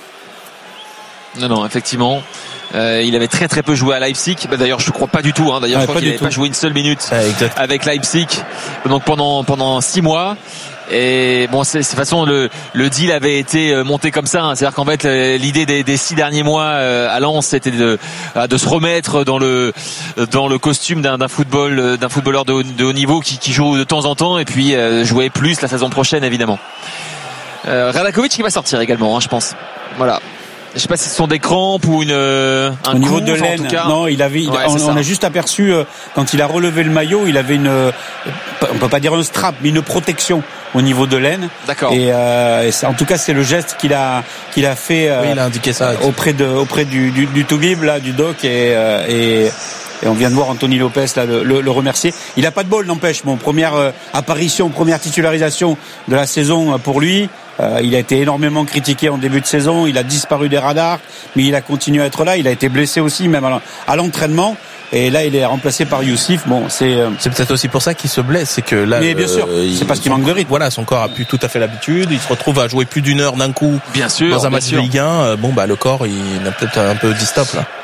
Non, non, effectivement. Euh, il avait très très peu joué à Leipzig. Bah, d'ailleurs, je ne crois pas du tout. Hein. D'ailleurs, ouais, je crois qu'il n'avait pas joué une seule minute ouais, avec Leipzig. Donc pendant pendant six mois. Et bon, c'est de toute façon le le deal avait été monté comme ça. Hein. C'est-à-dire qu'en fait, l'idée des, des six derniers mois à Lens, c'était de de se remettre dans le dans le costume d'un, d'un football d'un footballeur de haut, de haut niveau qui, qui joue de temps en temps et puis euh, jouer plus la saison prochaine évidemment. Euh, Radakovic qui va sortir également, hein, je pense. Voilà. Je sais pas si ce sont des crampes ou une euh, un au niveau coup, de l'aine. En tout cas. Non, il avait. Il, ouais, on, on a juste aperçu euh, quand il a relevé le maillot, il avait une. Euh, on peut pas dire un strap, mais une protection au niveau de l'aine. D'accord. Et, euh, et ça, en tout cas, c'est le geste qu'il a qu'il a fait. Euh, oui, il a indiqué ça auprès de auprès du du, du Toubib là, du doc et euh, et. Et on vient de voir Anthony Lopez là le, le, le remercier. Il a pas de bol, n'empêche. Bon, première euh, apparition, première titularisation de la saison pour lui. Euh, il a été énormément critiqué en début de saison. Il a disparu des radars, mais il a continué à être là. Il a été blessé aussi, même à l'entraînement. Et là, il est remplacé par Youssif. Bon, c'est euh... c'est peut-être aussi pour ça qu'il se blesse, c'est que là, mais bien sûr, euh, c'est parce qu'il manque de rythme. Voilà, son corps a plus tout à fait l'habitude. Il se retrouve à jouer plus d'une heure d'un coup. Bien sûr, dans un bien match sûr. de Ligue un. Bon, bah le corps, il a peut-être un peu dit stop là.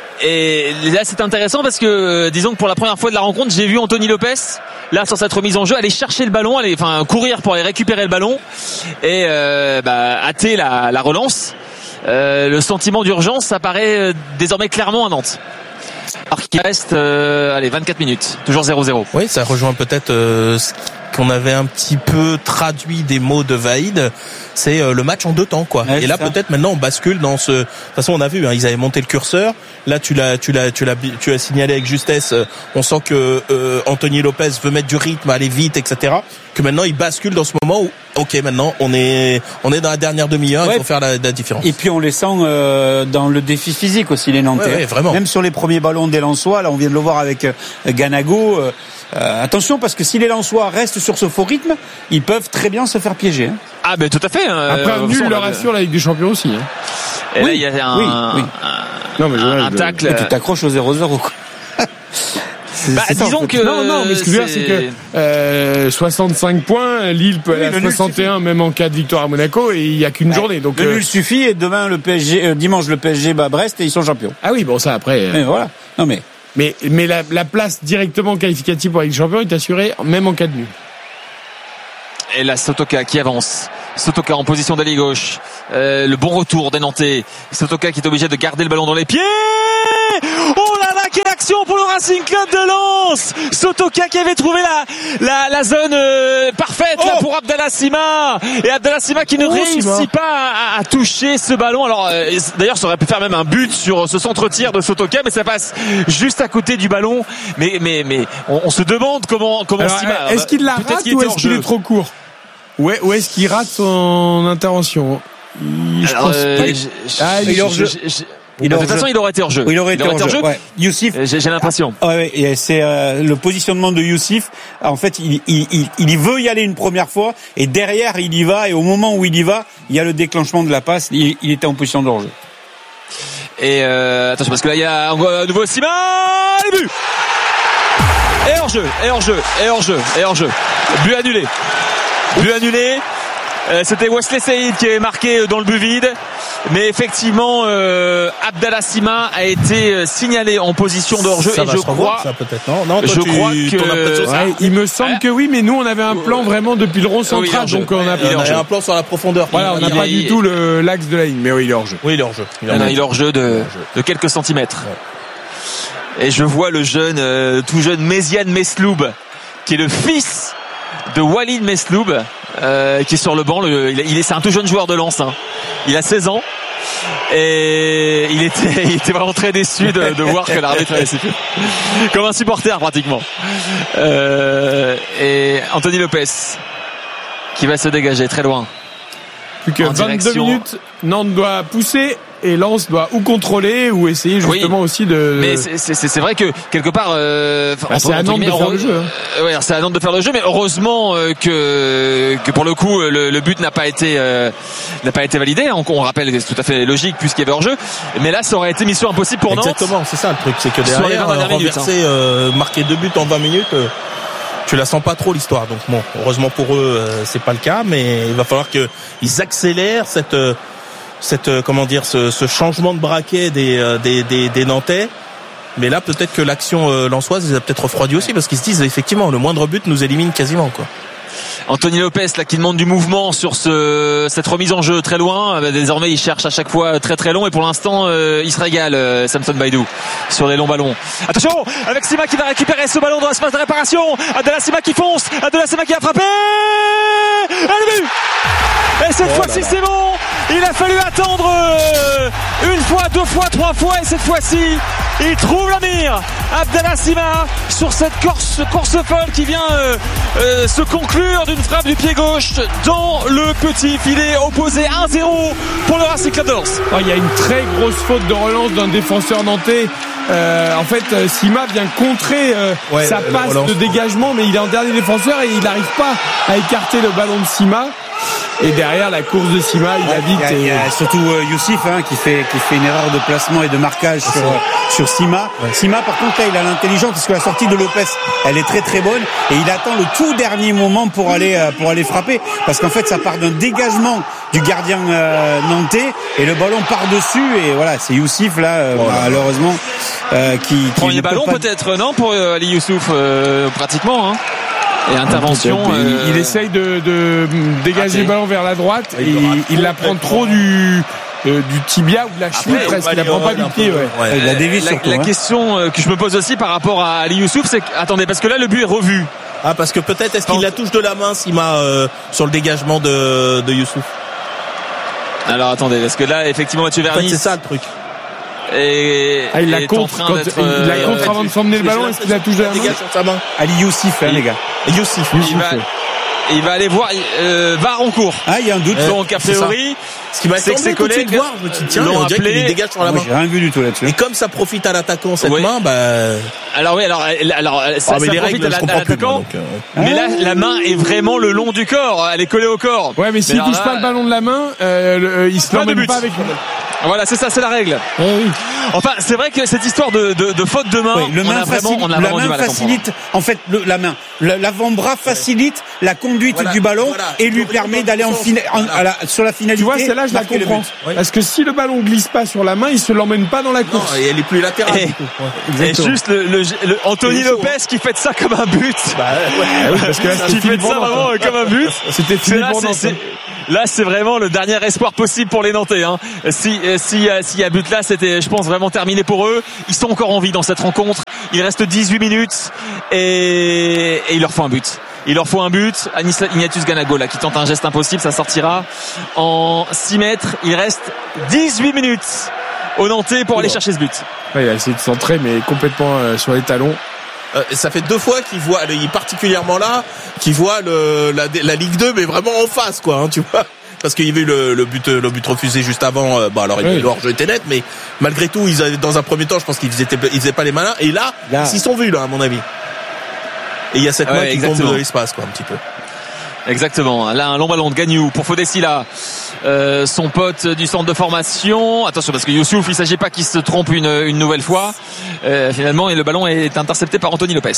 Et là c'est intéressant parce que euh, disons que pour la première fois de la rencontre j'ai vu Anthony Lopez là sur cette remise en jeu aller chercher le ballon, aller enfin courir pour aller récupérer le ballon et euh, bah, hâter la, la relance. Euh, le sentiment d'urgence apparaît euh, désormais clairement à Nantes. Alors qu'il reste euh, allez vingt-quatre minutes, toujours zéro zéro. Oui, ça rejoint peut-être euh, ce qu'on avait un petit peu traduit des mots de Vaïd, c'est euh, le match en deux temps quoi. Ouais, et là ça. Peut-être maintenant on bascule dans ce. De toute façon on a vu, hein, ils avaient monté le curseur. Là tu l'as, tu l'as, tu l'as, tu as signalé avec justesse. Euh, on sent que euh, Anthony Lopez veut mettre du rythme, aller vite, et cetera. Que maintenant il bascule dans ce moment où ok maintenant on est on est dans la dernière demi-heure, ouais. Il faut faire la, la différence. Et puis on les sent euh, dans le défi physique aussi les Nantais. Ouais, ouais, vraiment. Même sur les premiers ballons des Lensois, là on vient de le voir avec euh, Ganago. Euh, Euh, attention parce que si les Lensois restent sur ce faux rythme, ils peuvent très bien se faire piéger. Hein. Ah ben tout à fait. Hein. Après un nul leur assure la Ligue des Champions aussi. Hein. Et oui, là il y a un, oui, oui. un, non, mais un, un tacle. Et tu t'accroches au zéro zéro. C'est, bah, c'est disons ça, que non non mais ce que je veux dire c'est que euh, soixante-cinq points, Lille peut oui, aller à soixante et un même en cas de victoire à Monaco et il y a qu'une ouais. journée donc le euh... nul suffit et demain le P S G euh, dimanche le P S G bat Brest et ils sont champions. Ah oui bon ça après. Euh... Mais voilà non mais mais mais la, la place directement qualificative pour la Ligue des Champions est assurée même en cas de nul. Et là Sotoka qui avance. Sotoka en position d'ailier gauche. Euh, le bon retour des Nantais. Sotoka qui est obligé de garder le ballon dans les pieds. Oh là là, quelle action pour le Racing Club de Lens. Sotoka qui avait trouvé la la, la zone euh, parfaite oh là pour Abdallah Sima. Et Abdallah Sima qui ne oh, réussit Sima. pas à, à toucher ce ballon. Alors euh, d'ailleurs, ça aurait pu faire même un but sur ce centre-tir de Sotoka, mais ça passe juste à côté du ballon. Mais mais mais on, on se demande comment comment alors, Sima. Est-ce qu'il la rate ou est-ce qu'il est trop court? Ouais, où est-ce qu'il rate son intervention? Il, je Alors, pense euh, pas. Je, ah, il est hors jeu. De toute façon, il aurait été hors jeu. Oui, il aurait été hors jeu. Ouais. Youssif, j'ai, j'ai l'impression. Ah, ouais, et c'est euh, le positionnement de Youssif. En fait, il, il, il, il veut y aller une première fois et derrière, il y va. Et au moment où il y va, il y a le déclenchement de la passe. Il, il était en position de hors jeu. Et euh, attention, parce que là, il y a un nouveau Sima. Et but. Et hors jeu. Et hors jeu. Et hors jeu. Et hors jeu. But annulé. But annulé. Euh, c'était Wesley Saïd qui avait marqué dans le but vide. Mais effectivement, euh, Abdallah Sima a été signalé en position de hors-jeu ça et je crois, ça peut-être non, non toi, je tu, crois que ouais, il me semble ouais. que oui, mais nous on avait un plan vraiment depuis le rond central, oui, donc on a, on avait un plan sur la profondeur. Voilà, on n'a pas du tout le, l'axe de la ligne, mais oui, il est hors-jeu. Oui, il est hors-jeu. Il est hors-jeu, il est hors-jeu de, de quelques centimètres. Ouais. Et je vois le jeune, euh, tout jeune Méziane Mesloub, qui est le fils de Walid Mesloub, euh, qui est sur le banc. Le, il est, c'est un tout jeune joueur de Lens. Hein. Il a seize ans. Et il était, il était vraiment très déçu de, de voir que l'arbitre avait sifflé. Comme un supporter pratiquement. Euh, et Anthony Lopez qui va se dégager très loin. Plus que vingt-deux minutes. Nantes doit pousser et Lens doit ou contrôler ou essayer justement oui, aussi de. Mais c'est, c'est, c'est vrai que quelque part, euh, bah, entre, c'est à Nantes de faire le jeu. Hein. Euh, ouais, c'est à Nantes de faire le jeu, mais heureusement euh, que que pour le coup le, le but n'a pas été euh, n'a pas été validé. On, on rappelle, c'est tout à fait logique puisqu'il y avait hors jeu. Mais là, ça aurait été mission impossible pour Nantes. Exactement, c'est ça le truc, c'est que derrière euh, renverser, hein. euh, marquer deux buts en vingt minutes. Euh, Tu la sens pas trop l'histoire, donc bon, heureusement pour eux, euh, c'est pas le cas, mais il va falloir que ils accélèrent cette, euh, cette, euh, comment dire, ce, ce changement de braquet des, euh, des, des, des Nantais. Mais là, peut-être que l'action euh, lensoise les a peut-être refroidis aussi, parce qu'ils se disent effectivement, le moindre but nous élimine quasiment, quoi. Anthony Lopez là qui demande du mouvement sur ce cette remise en jeu très loin. Désormais il cherche à chaque fois très très long et pour l'instant euh, il se régale euh, Samson Baidoo sur les longs ballons. Attention avec Sima qui va récupérer ce ballon dans l'espace de réparation. Abdallah Sima qui fonce. Abdallah Sima qui a frappé. Et le but. Et cette oh fois-ci c'est bon. Il a fallu attendre euh, une fois, deux fois, trois fois et cette fois-ci il trouve la mire. Abdallah Sima sur cette course course folle qui vient euh, euh, se conclure d'une frappe du pied gauche dans le petit filet opposé. Un zéro pour le Racing Club de Lens. Oh, il y a une très grosse faute de relance d'un défenseur nantais. Euh, en fait, Sima vient contrer euh, ouais, sa passe de dégagement, mais il est en dernier défenseur et il n'arrive pas à écarter le ballon de Sima. Et derrière la course de Sima, il ouais, a vite. Il y a, et... il y a surtout euh, Youssif hein, qui fait qui fait une erreur de placement et de marquage sur euh, sur Sima. Ouais. Sima, par contre, là, il a l'intelligence parce que la sortie de Lopez, elle est très très bonne et il attend le tout dernier moment pour aller euh, pour aller frapper parce qu'en fait, ça part d'un dégagement du gardien euh, nantais et le ballon part dessus et voilà, c'est Youssif là euh, oh là malheureusement euh, qui, qui premier ballon pas... peut-être non pour euh, Ali Youssouf euh, pratiquement. Hein. Et intervention. Il, euh... il essaye de, de dégager ah, le ballon vers la droite et il, il la prend trop du euh, du tibia ou de la cheville presque. Il la prend pas du pied. Ouais. Ouais. Il la dévie la, surtout, la hein. question que je me pose aussi par rapport à Ali Youssouf, c'est que, attendez parce que là le but est revu. Ah parce que peut-être est-ce qu'il la touche de la main Sima euh, sur le dégagement de de Youssouf. Alors attendez parce que là effectivement Mathieu Vernis. En fait, c'est ça le truc. Et, ah, il la contre, quand, il la contre avant de s'emmener le ballon. Est-ce qu'il la touche de la main? Ali Youssif, hein, les gars. Youssif. Il va, il va aller voir, euh, V A R en cours. Ah, il y a un doute. Donc, a priori, ce qui m'a c'est que ses collègues voir, je me dis, tiens, on dirait qu'il dégage sur la main. J'ai rien vu du tout là-dessus. Et comme ça profite à l'attaquant cette oui. main, bah. Alors oui, alors, alors ça, ah, mais ça les profite règles, à l'attaquant. Euh... Mais là, la main est vraiment le long du corps. Elle est collée au corps. Ouais, mais s'il touche là, pas le ballon de la main, euh, le, il se l'emmène pas avec. Voilà, c'est ça, c'est la règle. Eh oui. Enfin, c'est vrai que cette histoire de, de, de faute de main, oui, le on main a vraiment, facilite, on a la vraiment main du mal à facilite, en fait, le, la main, l'avant-bras facilite ouais. la conduite voilà, du ballon voilà. et lui permet d'aller en fina, en, à la, sur la finalité. Tu vois, celle-là, je la comprends. Oui. Parce que si le ballon glisse pas sur la main, il se l'emmène pas dans la course. Non, et elle est plus latérale. Et, du coup. Ouais. Et juste le, le, le Anthony Lopez hein. qui fait ça comme un but. Bah, ouais, ouais, parce que là, qui fait ça vraiment comme un but. C'était fini pour Nantes. Là, c'est vraiment le dernier espoir possible pour les Nantais. Hein. Si, si, s'il y a but là, c'était, je pense, vraiment terminé pour eux. Ils sont encore en vie dans cette rencontre. Il reste dix-huit minutes et, et il leur faut un but. Il leur faut un but. Ignatius Ganago là qui tente un geste impossible, ça sortira en six mètres. Il reste dix-huit minutes aux Nantais pour aller chercher ce but. Ouais, il a essayé de centrer, mais complètement euh, sur les talons. Euh, ça fait deux fois qu'il voit, il est particulièrement là, qu'il voit le, la, la Ligue deux, mais vraiment en face, quoi, hein, tu vois. Parce qu'il y avait eu le, le but, le but refusé juste avant. Euh, bah alors, oui. le hors-jeu était net, mais malgré tout, ils avaient, dans un premier temps, je pense qu'ils faisaient, ils faisaient pas les malins. Et là, là. ils s'y sont vus, là, à mon avis. Et il y a cette ouais, main qui exactement. tombe de l'espace, quoi, un petit peu. Exactement. Là, un long ballon de Gagnou pour Fodessila, euh, son pote du centre de formation. Attention, parce que Youssouf, il ne s'agit pas qu'il se trompe une, une nouvelle fois. Euh, finalement, et le ballon est intercepté par Anthony Lopez.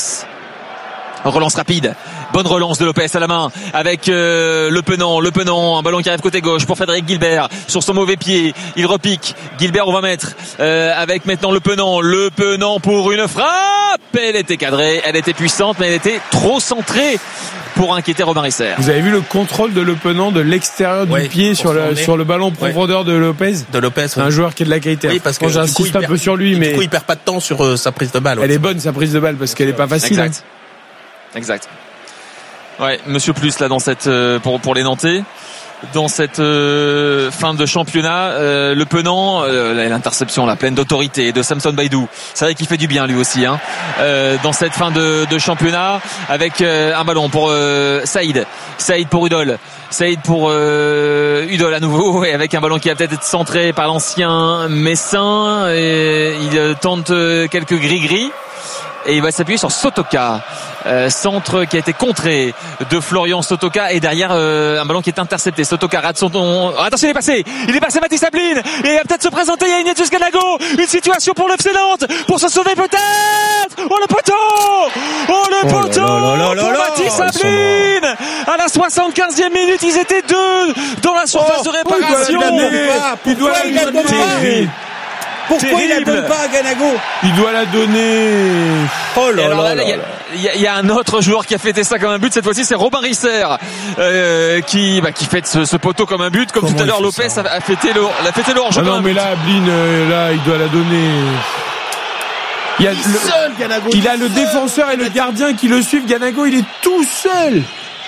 Relance rapide, bonne relance de Lopez à la main avec euh, Le Penant, Le Penant, un ballon qui arrive côté gauche pour Frédéric Guilbert sur son mauvais pied, il repique, Guilbert on va mettre euh, avec maintenant Le Penant, Le Penant pour une frappe, elle était cadrée, elle était puissante mais elle était trop centrée pour inquiéter Robin Risser. Vous avez vu le contrôle de Le Penant de l'extérieur du oui, pied sur le, sur le ballon profondeur oui. de Lopez. De Lopez. C'est oui. un joueur qui est de la qualité. Oui, parce que bon, j'insiste un perd, peu sur lui, mais du coup il perd pas de temps sur euh, sa prise de balle. Elle ouais. est bonne sa prise de balle parce qu'elle est pas facile. Exact. Hein. Exact. Ouais, Monsieur Plus là dans cette euh, pour pour les Nantais. dans cette euh, fin de championnat. Euh, le Penant, euh, l'interception, la pleine d'autorité de Samson Baidoo. C'est vrai qu'il fait du bien lui aussi, hein. Euh, dans cette fin de, de championnat, avec euh, un ballon pour euh, Saïd, Saïd pour Udol, Saïd pour euh, Udol à nouveau, et avec un ballon qui va peut-être être centré par l'ancien Messin. Et il tente quelques gris-gris. Et il va s'appuyer sur Sotoka, euh, centre qui a été contré de Florian Sotoka, et derrière euh, un ballon qui est intercepté. Sotoka rate son ton. Attention, il est passé, il est passé Mathis Abline, et il va peut-être se présenter. Il y a Ignatius Ganago, une situation pour le F C Nantes pour se sauver peut-être. Oh le poteau, oh le poteau oh là là là là pour là Mathis Abline à la soixante-quinzième minute. Ils étaient deux dans la surface oh, de réparation. Il doit la donner. Pourquoi Terrible. Il la donne pas à Ganago? Il doit la donner. Oh là là, là, là, là. Il y, y a un autre joueur qui a fêté ça comme un but. Cette fois-ci, c'est Robin Risser euh, qui bah, qui fête ce, ce poteau comme un but. Comme Comment tout à l'heure, Lopez a, a fêté le a fêté le hors-jeu. Ah non, mais là, Abline, euh, là, il doit la donner. Il, y a il, le, seul, Ganago, il a le défenseur et le gardien qui le suivent. Ganago, il est tout seul.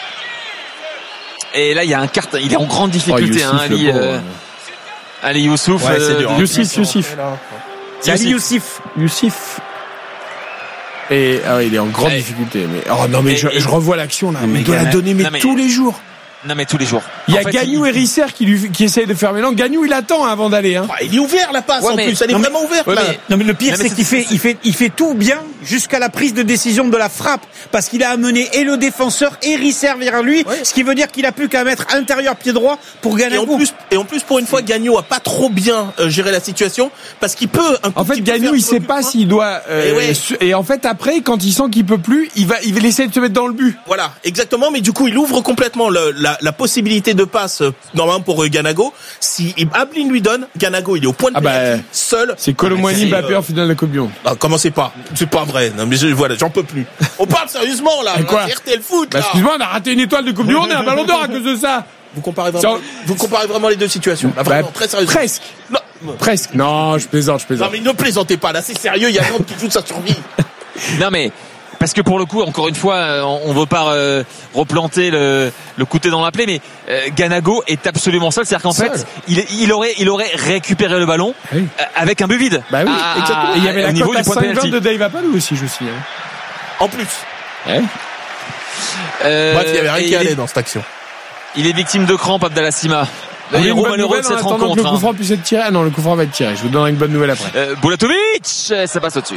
Et là, il y a un carton. Il est en grande difficulté, oh, hein, Ali. Euh, Ali Youssouf, ouais, c'est dur. Youssif, Youssif. C'est Ali Youssif. Youssif. Et ah oui, il est en grande et, difficulté. Mais oh non, mais et, je, et, je revois l'action là. Mais il doit la donner, mais, non, mais tous les jours. Non mais tous les jours. Il y a en fait, Gagnou il... et Risser qui lui qui essayent de fermer l'angle. Gagnou il attend avant d'aller. Hein. Ah, il est ouvert la passe ouais, en mais... plus. Elle est non, vraiment ouverte ouais, là. Mais... Non mais le pire non, mais c'est, c'est qu'il fait il fait il fait tout bien jusqu'à la prise de décision de la frappe, parce qu'il a amené et le défenseur et Risser vers lui, ouais. Ce qui veut dire qu'il a plus qu'à mettre intérieur pied droit pour Ganago. Et en plus et en plus pour une fois Gagnou a pas trop bien euh, géré la situation, parce qu'il peut un en fait Gagnou il sait pas s'il doit euh, et, ouais. et en fait après quand il sent qu'il peut plus, il va il va essayer de se mettre dans le but. Voilà, exactement, mais du coup il ouvre complètement le, la la possibilité de passe normalement pour Ganago. Si Abline lui donne, Ganago il est au point de ah bah, seul. C'est Colomboigny Mbappé euh... en finale de la Coupe du Monde. Ah, commencez pas, c'est pas vrai. Non mais je, voilà, j'en peux plus. On parle sérieusement là. Quoi R T L Foot. Bah, là. Excuse-moi, on a raté une étoile de Coupe du Monde et un Ballon d'Or à cause de ça. Vous comparez vraiment, vous comparez vraiment les deux situations. Là, vraiment, bah, très sérieusement. Presque. Non. Presque. Non, je plaisante, je plaisante. Non mais ne plaisantez pas. Là, c'est sérieux. Il y a Nantes qui joue de sa survie. Non mais. Parce que pour le coup, encore une fois, on ne veut pas euh, replanter le, le couteau dans la plaie, mais euh, Ganago est absolument seul. C'est-à-dire qu'en seul. fait, il, il aurait, il aurait récupéré le ballon oui. euh, avec un but vide. Bah oui, à, exactement. À, Et il y avait à, la niveau cote à cinq vingt de Dave Apalou aussi, je suis. Hein. En plus. Ouais. Euh, Bref, il y avait rien qui allait est, dans cette action. Il est victime de crampes, Abdallah Sima. Le héros malheureux de cette rencontre. Que le coup franc puisse être tiré. Ah non, le coup franc va être tiré. Je vous donnerai une bonne nouvelle après. Euh, Bulatovic, ça passe au-dessus.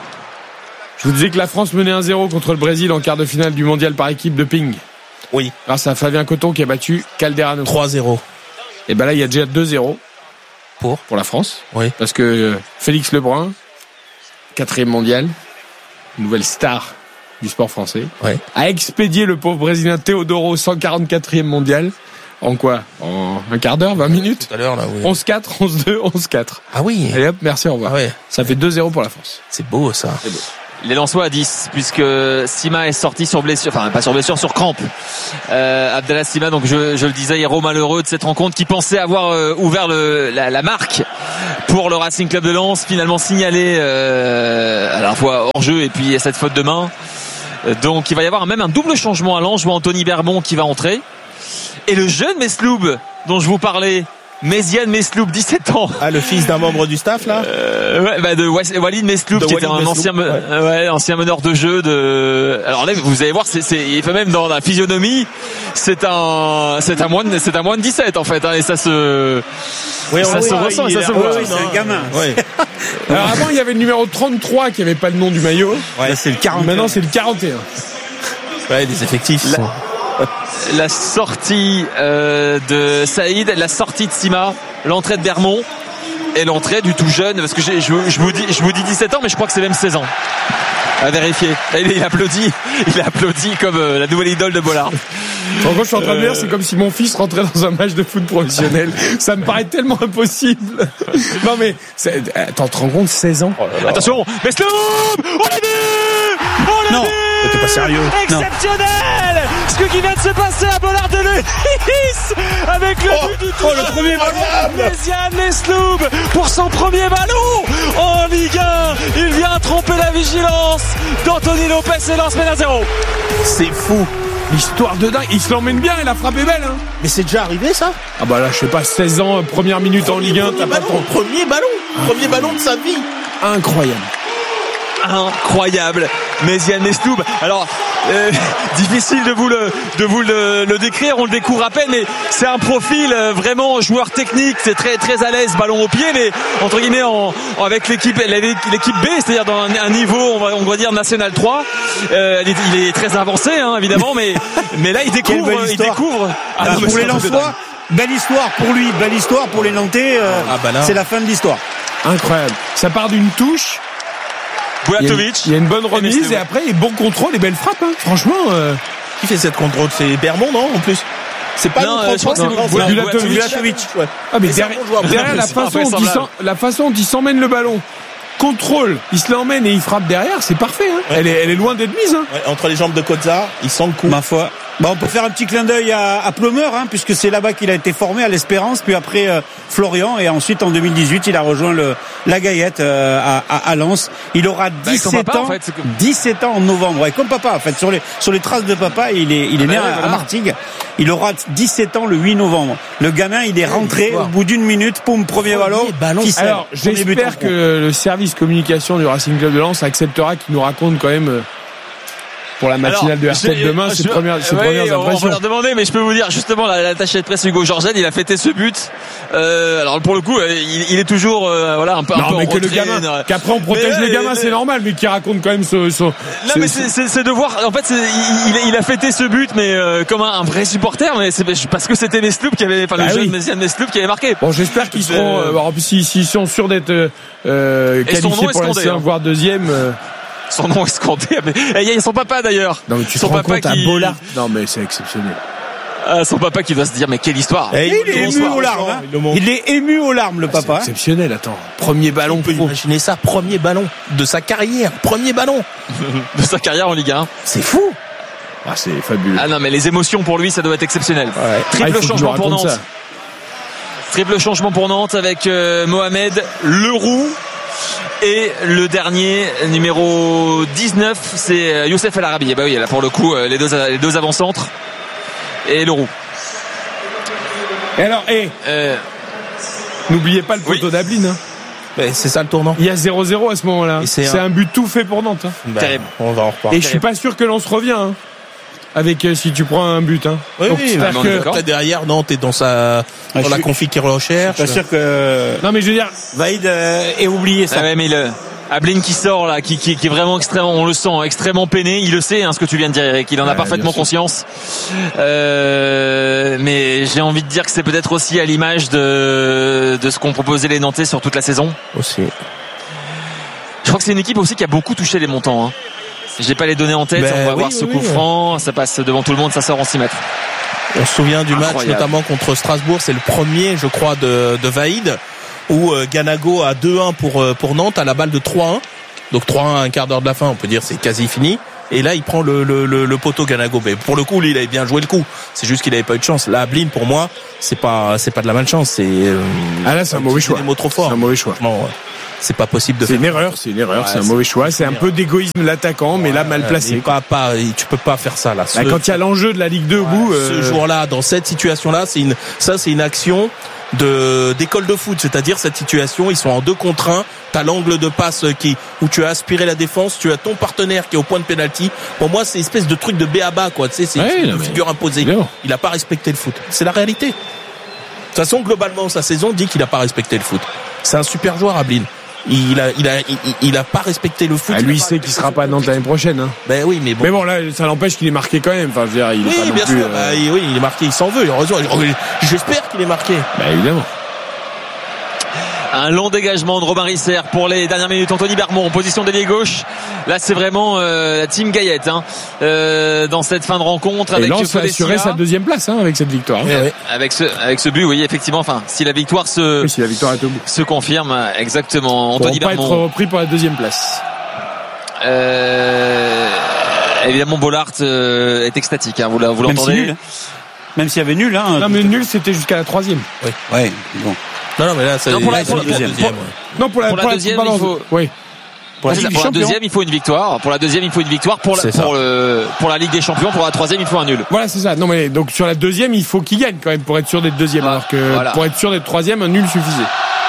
Je vous disais que la France menait un zéro contre le Brésil en quart de finale du mondial par équipe de ping. Oui. Grâce à Fabien Coton qui a battu Calderano. trois zéro. Et ben là, il y a déjà deux zéro. Pour Pour la France. Oui. Parce que Félix Lebrun, quatrième mondial, nouvelle star du sport français, oui. a expédié le pauvre Brésilien Teodoro, cent quarante-quatrième mondial. En quoi? En un quart d'heure, vingt minutes? Tout à l'heure, là, oui. onze quatre, onze deux, onze quatre. Ah oui. Allez hop, merci, au revoir. Ah ouais. Ça fait deux zéro pour la France. C'est beau, ça. C'est beau. Les Lensois à dix, puisque Sima est sorti sur blessure, enfin pas sur blessure, sur crampe. Euh, Abdallah Sima, donc je, je le disais, héros malheureux de cette rencontre, qui pensait avoir euh, ouvert le, la, la marque pour le Racing Club de Lens, finalement signalé euh, à la fois hors jeu et puis cette faute de main. Donc il va y avoir même un double changement à Lens. Je vois Anthony Berbon qui va entrer, et le jeune Mesloub dont je vous parlais, Méziane Mesloub, dix-sept ans. Ah, le fils d'un membre du staff, là? Euh, ouais, bah, de Walid Mesloub, de qui Walid était un Mesloub, ancien, ouais. Ouais, ancien meneur de jeu de, alors là, vous allez voir, c'est, c'est, il fait même dans la physionomie, c'est un, c'est un moins de, c'est un moins de dix-sept, en fait, hein, et ça se, oui, ça oui, se oui, ressent, et ça se voit. Oui, c'est un gamin. Ouais. Alors avant, il y avait le numéro trente-trois qui avait pas le nom du maillot. Ouais, c'est le quarante. Maintenant, c'est le quarante et un. Ouais, des effectifs. La, la sortie, euh, de Saïd, la sortie de Sima, l'entrée de Bermond et l'entrée du tout jeune, parce que j'ai, je, je vous dis, je vous dis dix-sept ans, mais je crois que c'est même seize ans. À vérifier. Il, il applaudit, il applaudit comme euh, la nouvelle idole de Bollard. En gros, je suis en train de dire, c'est comme si mon fils rentrait dans un match de foot professionnel. Ça me paraît tellement impossible. Non mais, c'est, attends, tu te rends compte, seize ans. Oh là là. Attention, Mesloub, on l'a vu, on l'a non, vu. T'es pas sérieux. Exceptionnel. Non. Ce qui vient de se passer à Bollard de Lewis avec le oh, but du oh, le premier ballon. Méziane Mesloub pour son premier ballon en Ligue un. Il vient tromper la vigilance d'Anthony Lopez et lance mène à zéro. C'est fou. L'histoire de dingue. Il se l'emmène bien et la frappe est belle. Hein. Mais c'est déjà arrivé ça? Ah bah là, je sais pas, seize ans, première minute premier, en Ligue un. Premier ballon, ton... premier ballon. Premier ballon de sa vie. Incroyable. Incroyable. Méziane Mesloub. Alors, euh, difficile de vous le de vous le, le décrire, on le découvre à peine, mais c'est un profil euh, vraiment joueur technique, c'est très très à l'aise, ballon au pied, mais entre guillemets en, en avec l'équipe l'équipe B, c'est-à-dire dans un, un niveau on va on va dire national trois. Euh, il, est, il est très avancé hein, évidemment, mais mais là il découvre il découvre. Ah, ah, non, pour les Lensois, belle histoire pour lui, belle histoire pour les Nantais. Euh, ah, bah c'est la fin de l'histoire. Incroyable. Ça part d'une touche. Bulatovic. Il y a une bonne remise et après il y a bon contrôle et belle frappe. Hein. Franchement, euh... qui fait cette contrôle? C'est Bermond, non? En plus, c'est pas non, euh, je crois que c'est Bulatovic. Ouais. Ah mais derrière, derrière la façon dont il la façon dont il s'emmène le ballon, contrôle, il se l'emmène et il frappe derrière, c'est parfait. Hein. Ouais. Elle est, elle est loin d'être mise. Hein. Ouais, entre les jambes de Kozza, il sent le coup. Ma foi. Bah, on peut faire un petit clin d'œil à, à Plumeur, hein, puisque c'est là-bas qu'il a été formé à l'Espérance, puis après euh, Florian, et ensuite en deux mille dix-huit, il a rejoint le la Gaillette euh, à, à, à Lens. Il aura dix-sept bah, ans, en fait, que... dix-sept ans en novembre, ouais, comme papa en fait, sur les sur les traces de papa, il est il est ah né bah, à, voilà. à Martigues. Il aura dix-sept ans le huit novembre. Le gamin, il est rentré au bout d'une minute, poum, premier ballon. ballon qui Alors, j'espère que le service communication du Racing Club de Lens acceptera qu'il nous raconte quand même. Euh, Pour la matinale Alors, de R sept demain, ses premières, ses oui, premières impressions. On va leur demander, mais je peux vous dire, justement, l'attaché de presse Hugo Georgen, il a fêté ce but. Euh, alors pour le coup, il, il est toujours, euh, voilà, un peu. Non, un peu mais en que le gamin, euh, qu'après on protège mais, le gamin, mais, c'est normal, mais qui raconte quand même ce. ce non, ce, mais c'est, c'est, c'est de voir. En fait, c'est, il, il a fêté ce but, mais euh, comme un, un vrai supporter, mais c'est parce que c'était Mesloub qui avait, enfin bah le oui. jeune Méziane Mesloub qui avait marqué. Bon, j'espère qu'ils seront, euh, alors, s'ils si, si sont sûrs d'être euh, qualifiés pour la C un, voire deuxième. Euh, Son nom est scandé. Il y a son papa d'ailleurs. Non mais tu son te rends papa compte qui... à Bollard. Non mais c'est exceptionnel. Ah, son papa qui doit se dire mais quelle histoire. Et il, il est ému aux larmes. Hein. Il est ému aux larmes le ah, papa. C'est exceptionnel. Attends. Premier ballon. On peut imaginer ça. Premier ballon de sa carrière. Premier ballon de sa carrière en Ligue un. C'est fou. Ah c'est fabuleux. Ah non mais les émotions pour lui ça doit être exceptionnel. Ouais. Triple ah, changement pour Nantes. Ça. Triple changement pour Nantes avec euh, Mohamed Leroux. Et le dernier, numéro dix-neuf, c'est Youssef El Arabi. Et bah oui, là pour le coup, les deux, les deux avant-centres et Leroux. Et alors, et hey, euh, n'oubliez pas le poteau oui. d'Ablin. Hein. Mais c'est ça le tournant. Il y a zéro zéro à ce moment-là. C'est, c'est un... un but tout fait pour Nantes. Hein. Bah, terrible. On va en reparler. Et je suis pas sûr que l'on se revient. Hein. Avec euh, si tu prends un but hein. Oui, donc, oui bah, que après derrière non t'es dans sa dans ah, la config qu'il recherche. Je suis pas sûr que non mais je veux dire Vaïd euh, ait oublié ça. Ah ouais, mais le Ablin qui sort là qui, qui qui est vraiment extrêmement, on le sent extrêmement peiné, il le sait hein, ce que tu viens de dire Eric, il en a ouais, parfaitement conscience. Euh, mais j'ai envie de dire que c'est peut-être aussi à l'image de de ce qu'ont proposé les Nantais sur toute la saison. Aussi. Je crois que c'est une équipe aussi qui a beaucoup touché les montants hein. J'ai pas les données en tête, ben, on va oui, voir ce oui, coup oui. franc, ça passe devant tout le monde, ça sort en six mètres. On se souvient du Incroyable. match notamment contre Strasbourg, c'est le premier je crois de, de Vaïd, où euh, Ganago a deux un pour, euh, pour Nantes à la balle de trois un. Donc trois un à un quart d'heure de la fin, on peut dire c'est quasi fini. Et là il prend le, le, le, le poteau Ganago. Mais pour le coup lui il avait bien joué le coup, c'est juste qu'il avait pas eu de chance. Là Ablin pour moi c'est pas, c'est pas de la malchance, c'est... Euh, ah là c'est un mauvais choix. C'est des mots trop forts. C'est un mauvais choix. Bon, c'est pas possible de c'est faire. Une erreur, c'est une erreur, ouais, c'est un mauvais choix. C'est un peu d'égoïsme l'attaquant, mais ouais, là mal placé. Pas, pas, tu peux pas faire ça là. Bah, ce, quand il y a l'enjeu de la Ligue deux au bout. Ce euh... jour-là, dans cette situation-là, c'est une, ça c'est une action de d'école de foot, c'est-à-dire cette situation, ils sont en deux contre un. T'as l'angle de passe qui où tu as aspiré la défense, tu as ton partenaire qui est au point de pénalty. Pour moi, c'est une espèce de truc de b a ba quoi. Tu sais, c'est ouais, une non, figure imposée. Bien. Il a pas respecté le foot. C'est la réalité. De toute façon, globalement, sa saison dit qu'il a pas respecté le foot. C'est un super joueur, Ablin. Il a, il a, il, il a pas respecté le foot. Ah, lui, il sait qu'il sera pas à Nantes l'année prochaine. Hein. Ben oui, mais bon. Mais bon, là, ça l'empêche qu'il est marqué quand même. Enfin, je veux dire, il oui, est pas bien non sûr. Plus, euh... bah, oui, il est marqué. Il s'en veut. Heureusement. J'espère qu'il est marqué. Ben évidemment. Un long dégagement de Robin Risser pour les dernières minutes. Anthony Bermond en position d'ailier gauche. Là, c'est vraiment euh, la team Gaillette hein, euh, dans cette fin de rencontre. Et Lens a assuré sa deuxième place hein, avec cette victoire. Euh, oui. Avec ce avec ce but, oui, effectivement. Enfin, si la victoire se oui, si la victoire est au bout. se confirme, exactement. Pour Anthony pas Bermond. Être repris pour la deuxième place. Euh, évidemment, Bollard euh, est extatique. Hein, vous, vous Même l'entendez. Si nul. Même s'il y avait nul. Hein, non, mais nul, c'était jusqu'à la troisième. Oui. Ouais. Bon. Non, non, mais là, ça non, pour la, pour la deuxième. deuxième. Non, pour la, pour la, pour la deuxième, il faut. Oui. Pour, la, pour la deuxième, il faut une victoire. Pour la deuxième, il faut une victoire. Pour la, pour, le, pour la Ligue des Champions, pour la troisième, il faut un nul. Voilà, c'est ça. Non, mais donc sur la deuxième, il faut qu'il gagne quand même pour être sûr d'être deuxième. Ah, alors que voilà. Pour être sûr d'être troisième, un nul suffisait.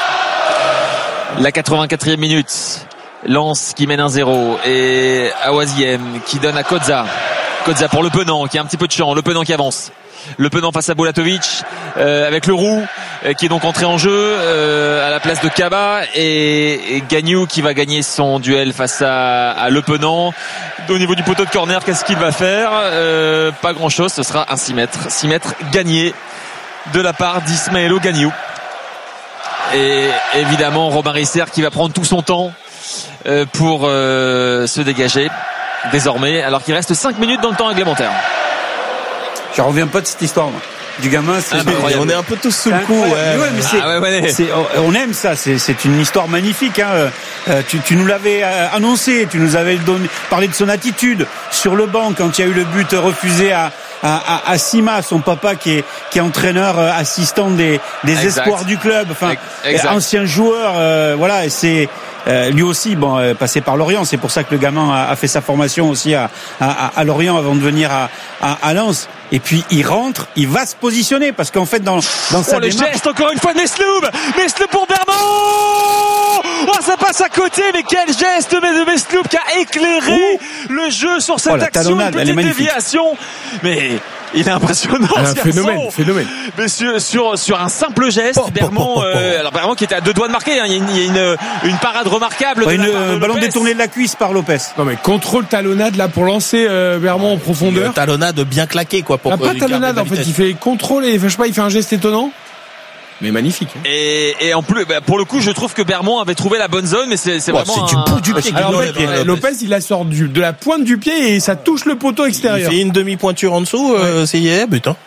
La quatre-vingt-quatrième minute. Lens qui mène un zéro et Awaziem qui donne à Kodza. Kodza pour Le Penant qui a un petit peu de champ. Le Penant qui avance. Le Penant face à Bulatovic euh, avec le Roux euh, qui est donc entré en jeu euh, à la place de Kaba et, et Gagnou qui va gagner son duel face à, à Le Penant. Au niveau du poteau de corner, qu'est-ce qu'il va faire euh, Pas grand-chose, ce sera un six mètres. six mètres gagné de la part d'Ismaëlo Gagnou. Et évidemment Robin Risser qui va prendre tout son temps euh, pour euh, se dégager désormais alors qu'il reste cinq minutes dans le temps réglementaire. Je reviens pas de cette histoire, moi. Du gamin, c'est ah bah, on est un peu tous sous le coup. Ouais. Ouais, mais c'est, ah ouais, ouais. c'est, on aime ça. C'est, c'est une histoire magnifique. Hein. Euh, tu, tu nous l'avais annoncé. Tu nous avais donné, parlé de son attitude sur le banc quand il y a eu le but refusé à, à, à, à Sima, son papa qui est, qui est entraîneur assistant des, des espoirs du club. Enfin, exact. Ancien joueur. Euh, voilà. Et c'est euh, lui aussi, bon, euh, passé par Lorient. C'est pour ça que le gamin a, a fait sa formation aussi à, à, à Lorient avant de venir à, à, à Lens. Et puis il rentre, il va se positionner parce qu'en fait dans dans oh, sa le démarche... geste encore une fois de Mesloub, Mesloub pour Bermond. Oh, ça passe à côté, mais quel geste de Mesloub qui a éclairé Ouh. le jeu sur cette oh, action, une petite déviation. Mais il est impressionnant. Un phénomène, phénomène. Mais sur, sur sur un simple geste, oh, Bermond, oh, oh, oh. Euh, alors Bermond qui était à deux doigts de marquer. Hein, il y a une, il y a une, une parade remarquable. Ouais, de une, la part de ballon Lopez. détourné de la cuisse par Lopez. Non mais contrôle talonnade là pour lancer euh, Bermond en profondeur. Une talonnade bien claquée quoi. Pour la pas talonnade en fait, il fait contrôle et je sais pas, il fait un geste étonnant. Mais magnifique. Hein. Et, et en plus, bah, pour le coup, je trouve que Bermond avait trouvé la bonne zone, mais c'est, c'est oh, vraiment c'est un... du bout du pied. Alors, en fait, Lopez. Lopez, il la sort du, de la pointe du pied et ça touche le poteau extérieur. Il fait une demi-pointure en dessous, ouais. euh, c'est hier, but. Hein.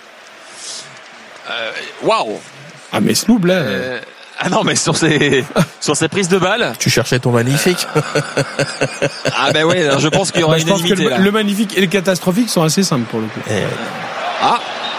Waouh. Wow. Ah mais Sloub là. Euh... Ah non, mais sur ces sur ces prises de balles. Tu cherchais ton magnifique. Ah ben ouais, je pense qu'il y aura bah, une je pense que le, là. le magnifique et le catastrophique sont assez simples pour le coup. Et... Ah.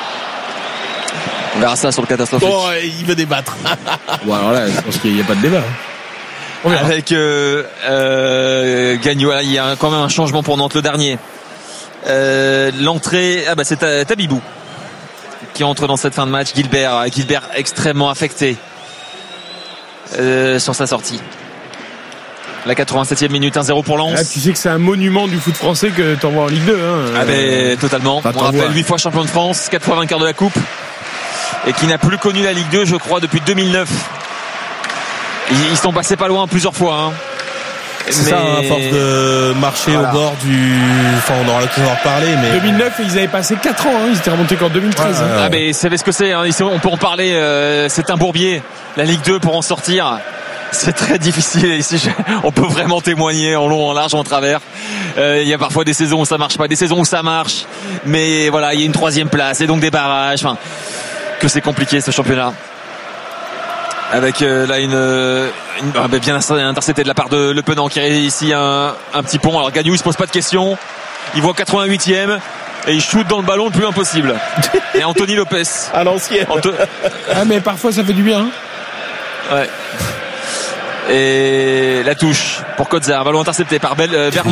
On verra ça sur le catastrophique. Oh, il veut débattre. Bon alors là, je pense qu'il n'y a pas de débat. On verra. Avec euh, euh, Gagnou, il y a quand même un changement pour Nantes le dernier. Euh, l'entrée, ah bah c'est Tabibou qui entre dans cette fin de match. Gilbert, Gilbert extrêmement affecté euh, sur sa sortie. La quatre-vingt-septième minute, un zéro pour Lens. Ah, tu sais que c'est un monument du foot français que t'envoies en Ligue deux. Hein. Ah ben totalement. Enfin, on rappelle huit fois champion de France, quatre fois vainqueur de la Coupe et qui n'a plus connu la Ligue deux, je crois, depuis deux mille neuf. Ils sont passés pas loin plusieurs fois. Hein. C'est mais... ça, à force de marcher voilà. au bord du... Enfin, on aura l'occasion d'en reparler, mais... deux mille neuf, ils avaient passé quatre ans, hein. Ils étaient remontés qu'en deux mille treize. Ouais, ouais, ouais. Ah, mais vous savez ce que c'est, hein. On peut en parler, euh, c'est un bourbier. La Ligue deux, pour en sortir, c'est très difficile. Ici, on peut vraiment témoigner en long, en large, en travers. Euh, il y a parfois des saisons où ça marche pas, des saisons où ça marche. Mais voilà, il y a une troisième place et donc des barrages. Enfin, que c'est compliqué, ce championnat. Avec euh, là une, une ah, bien intercepté de la part de Le Penant qui réussit un, un petit pont. Alors Gagnou il se pose pas de questions, il voit quatre-vingt-huitième et il shoot dans le ballon le plus impossible. Et Anthony Lopez à l'ancienne. Anto... Ah mais parfois ça fait du bien. Hein. Ouais. Et la touche pour Kodza, un ballon intercepté par Bel, euh, Bermond.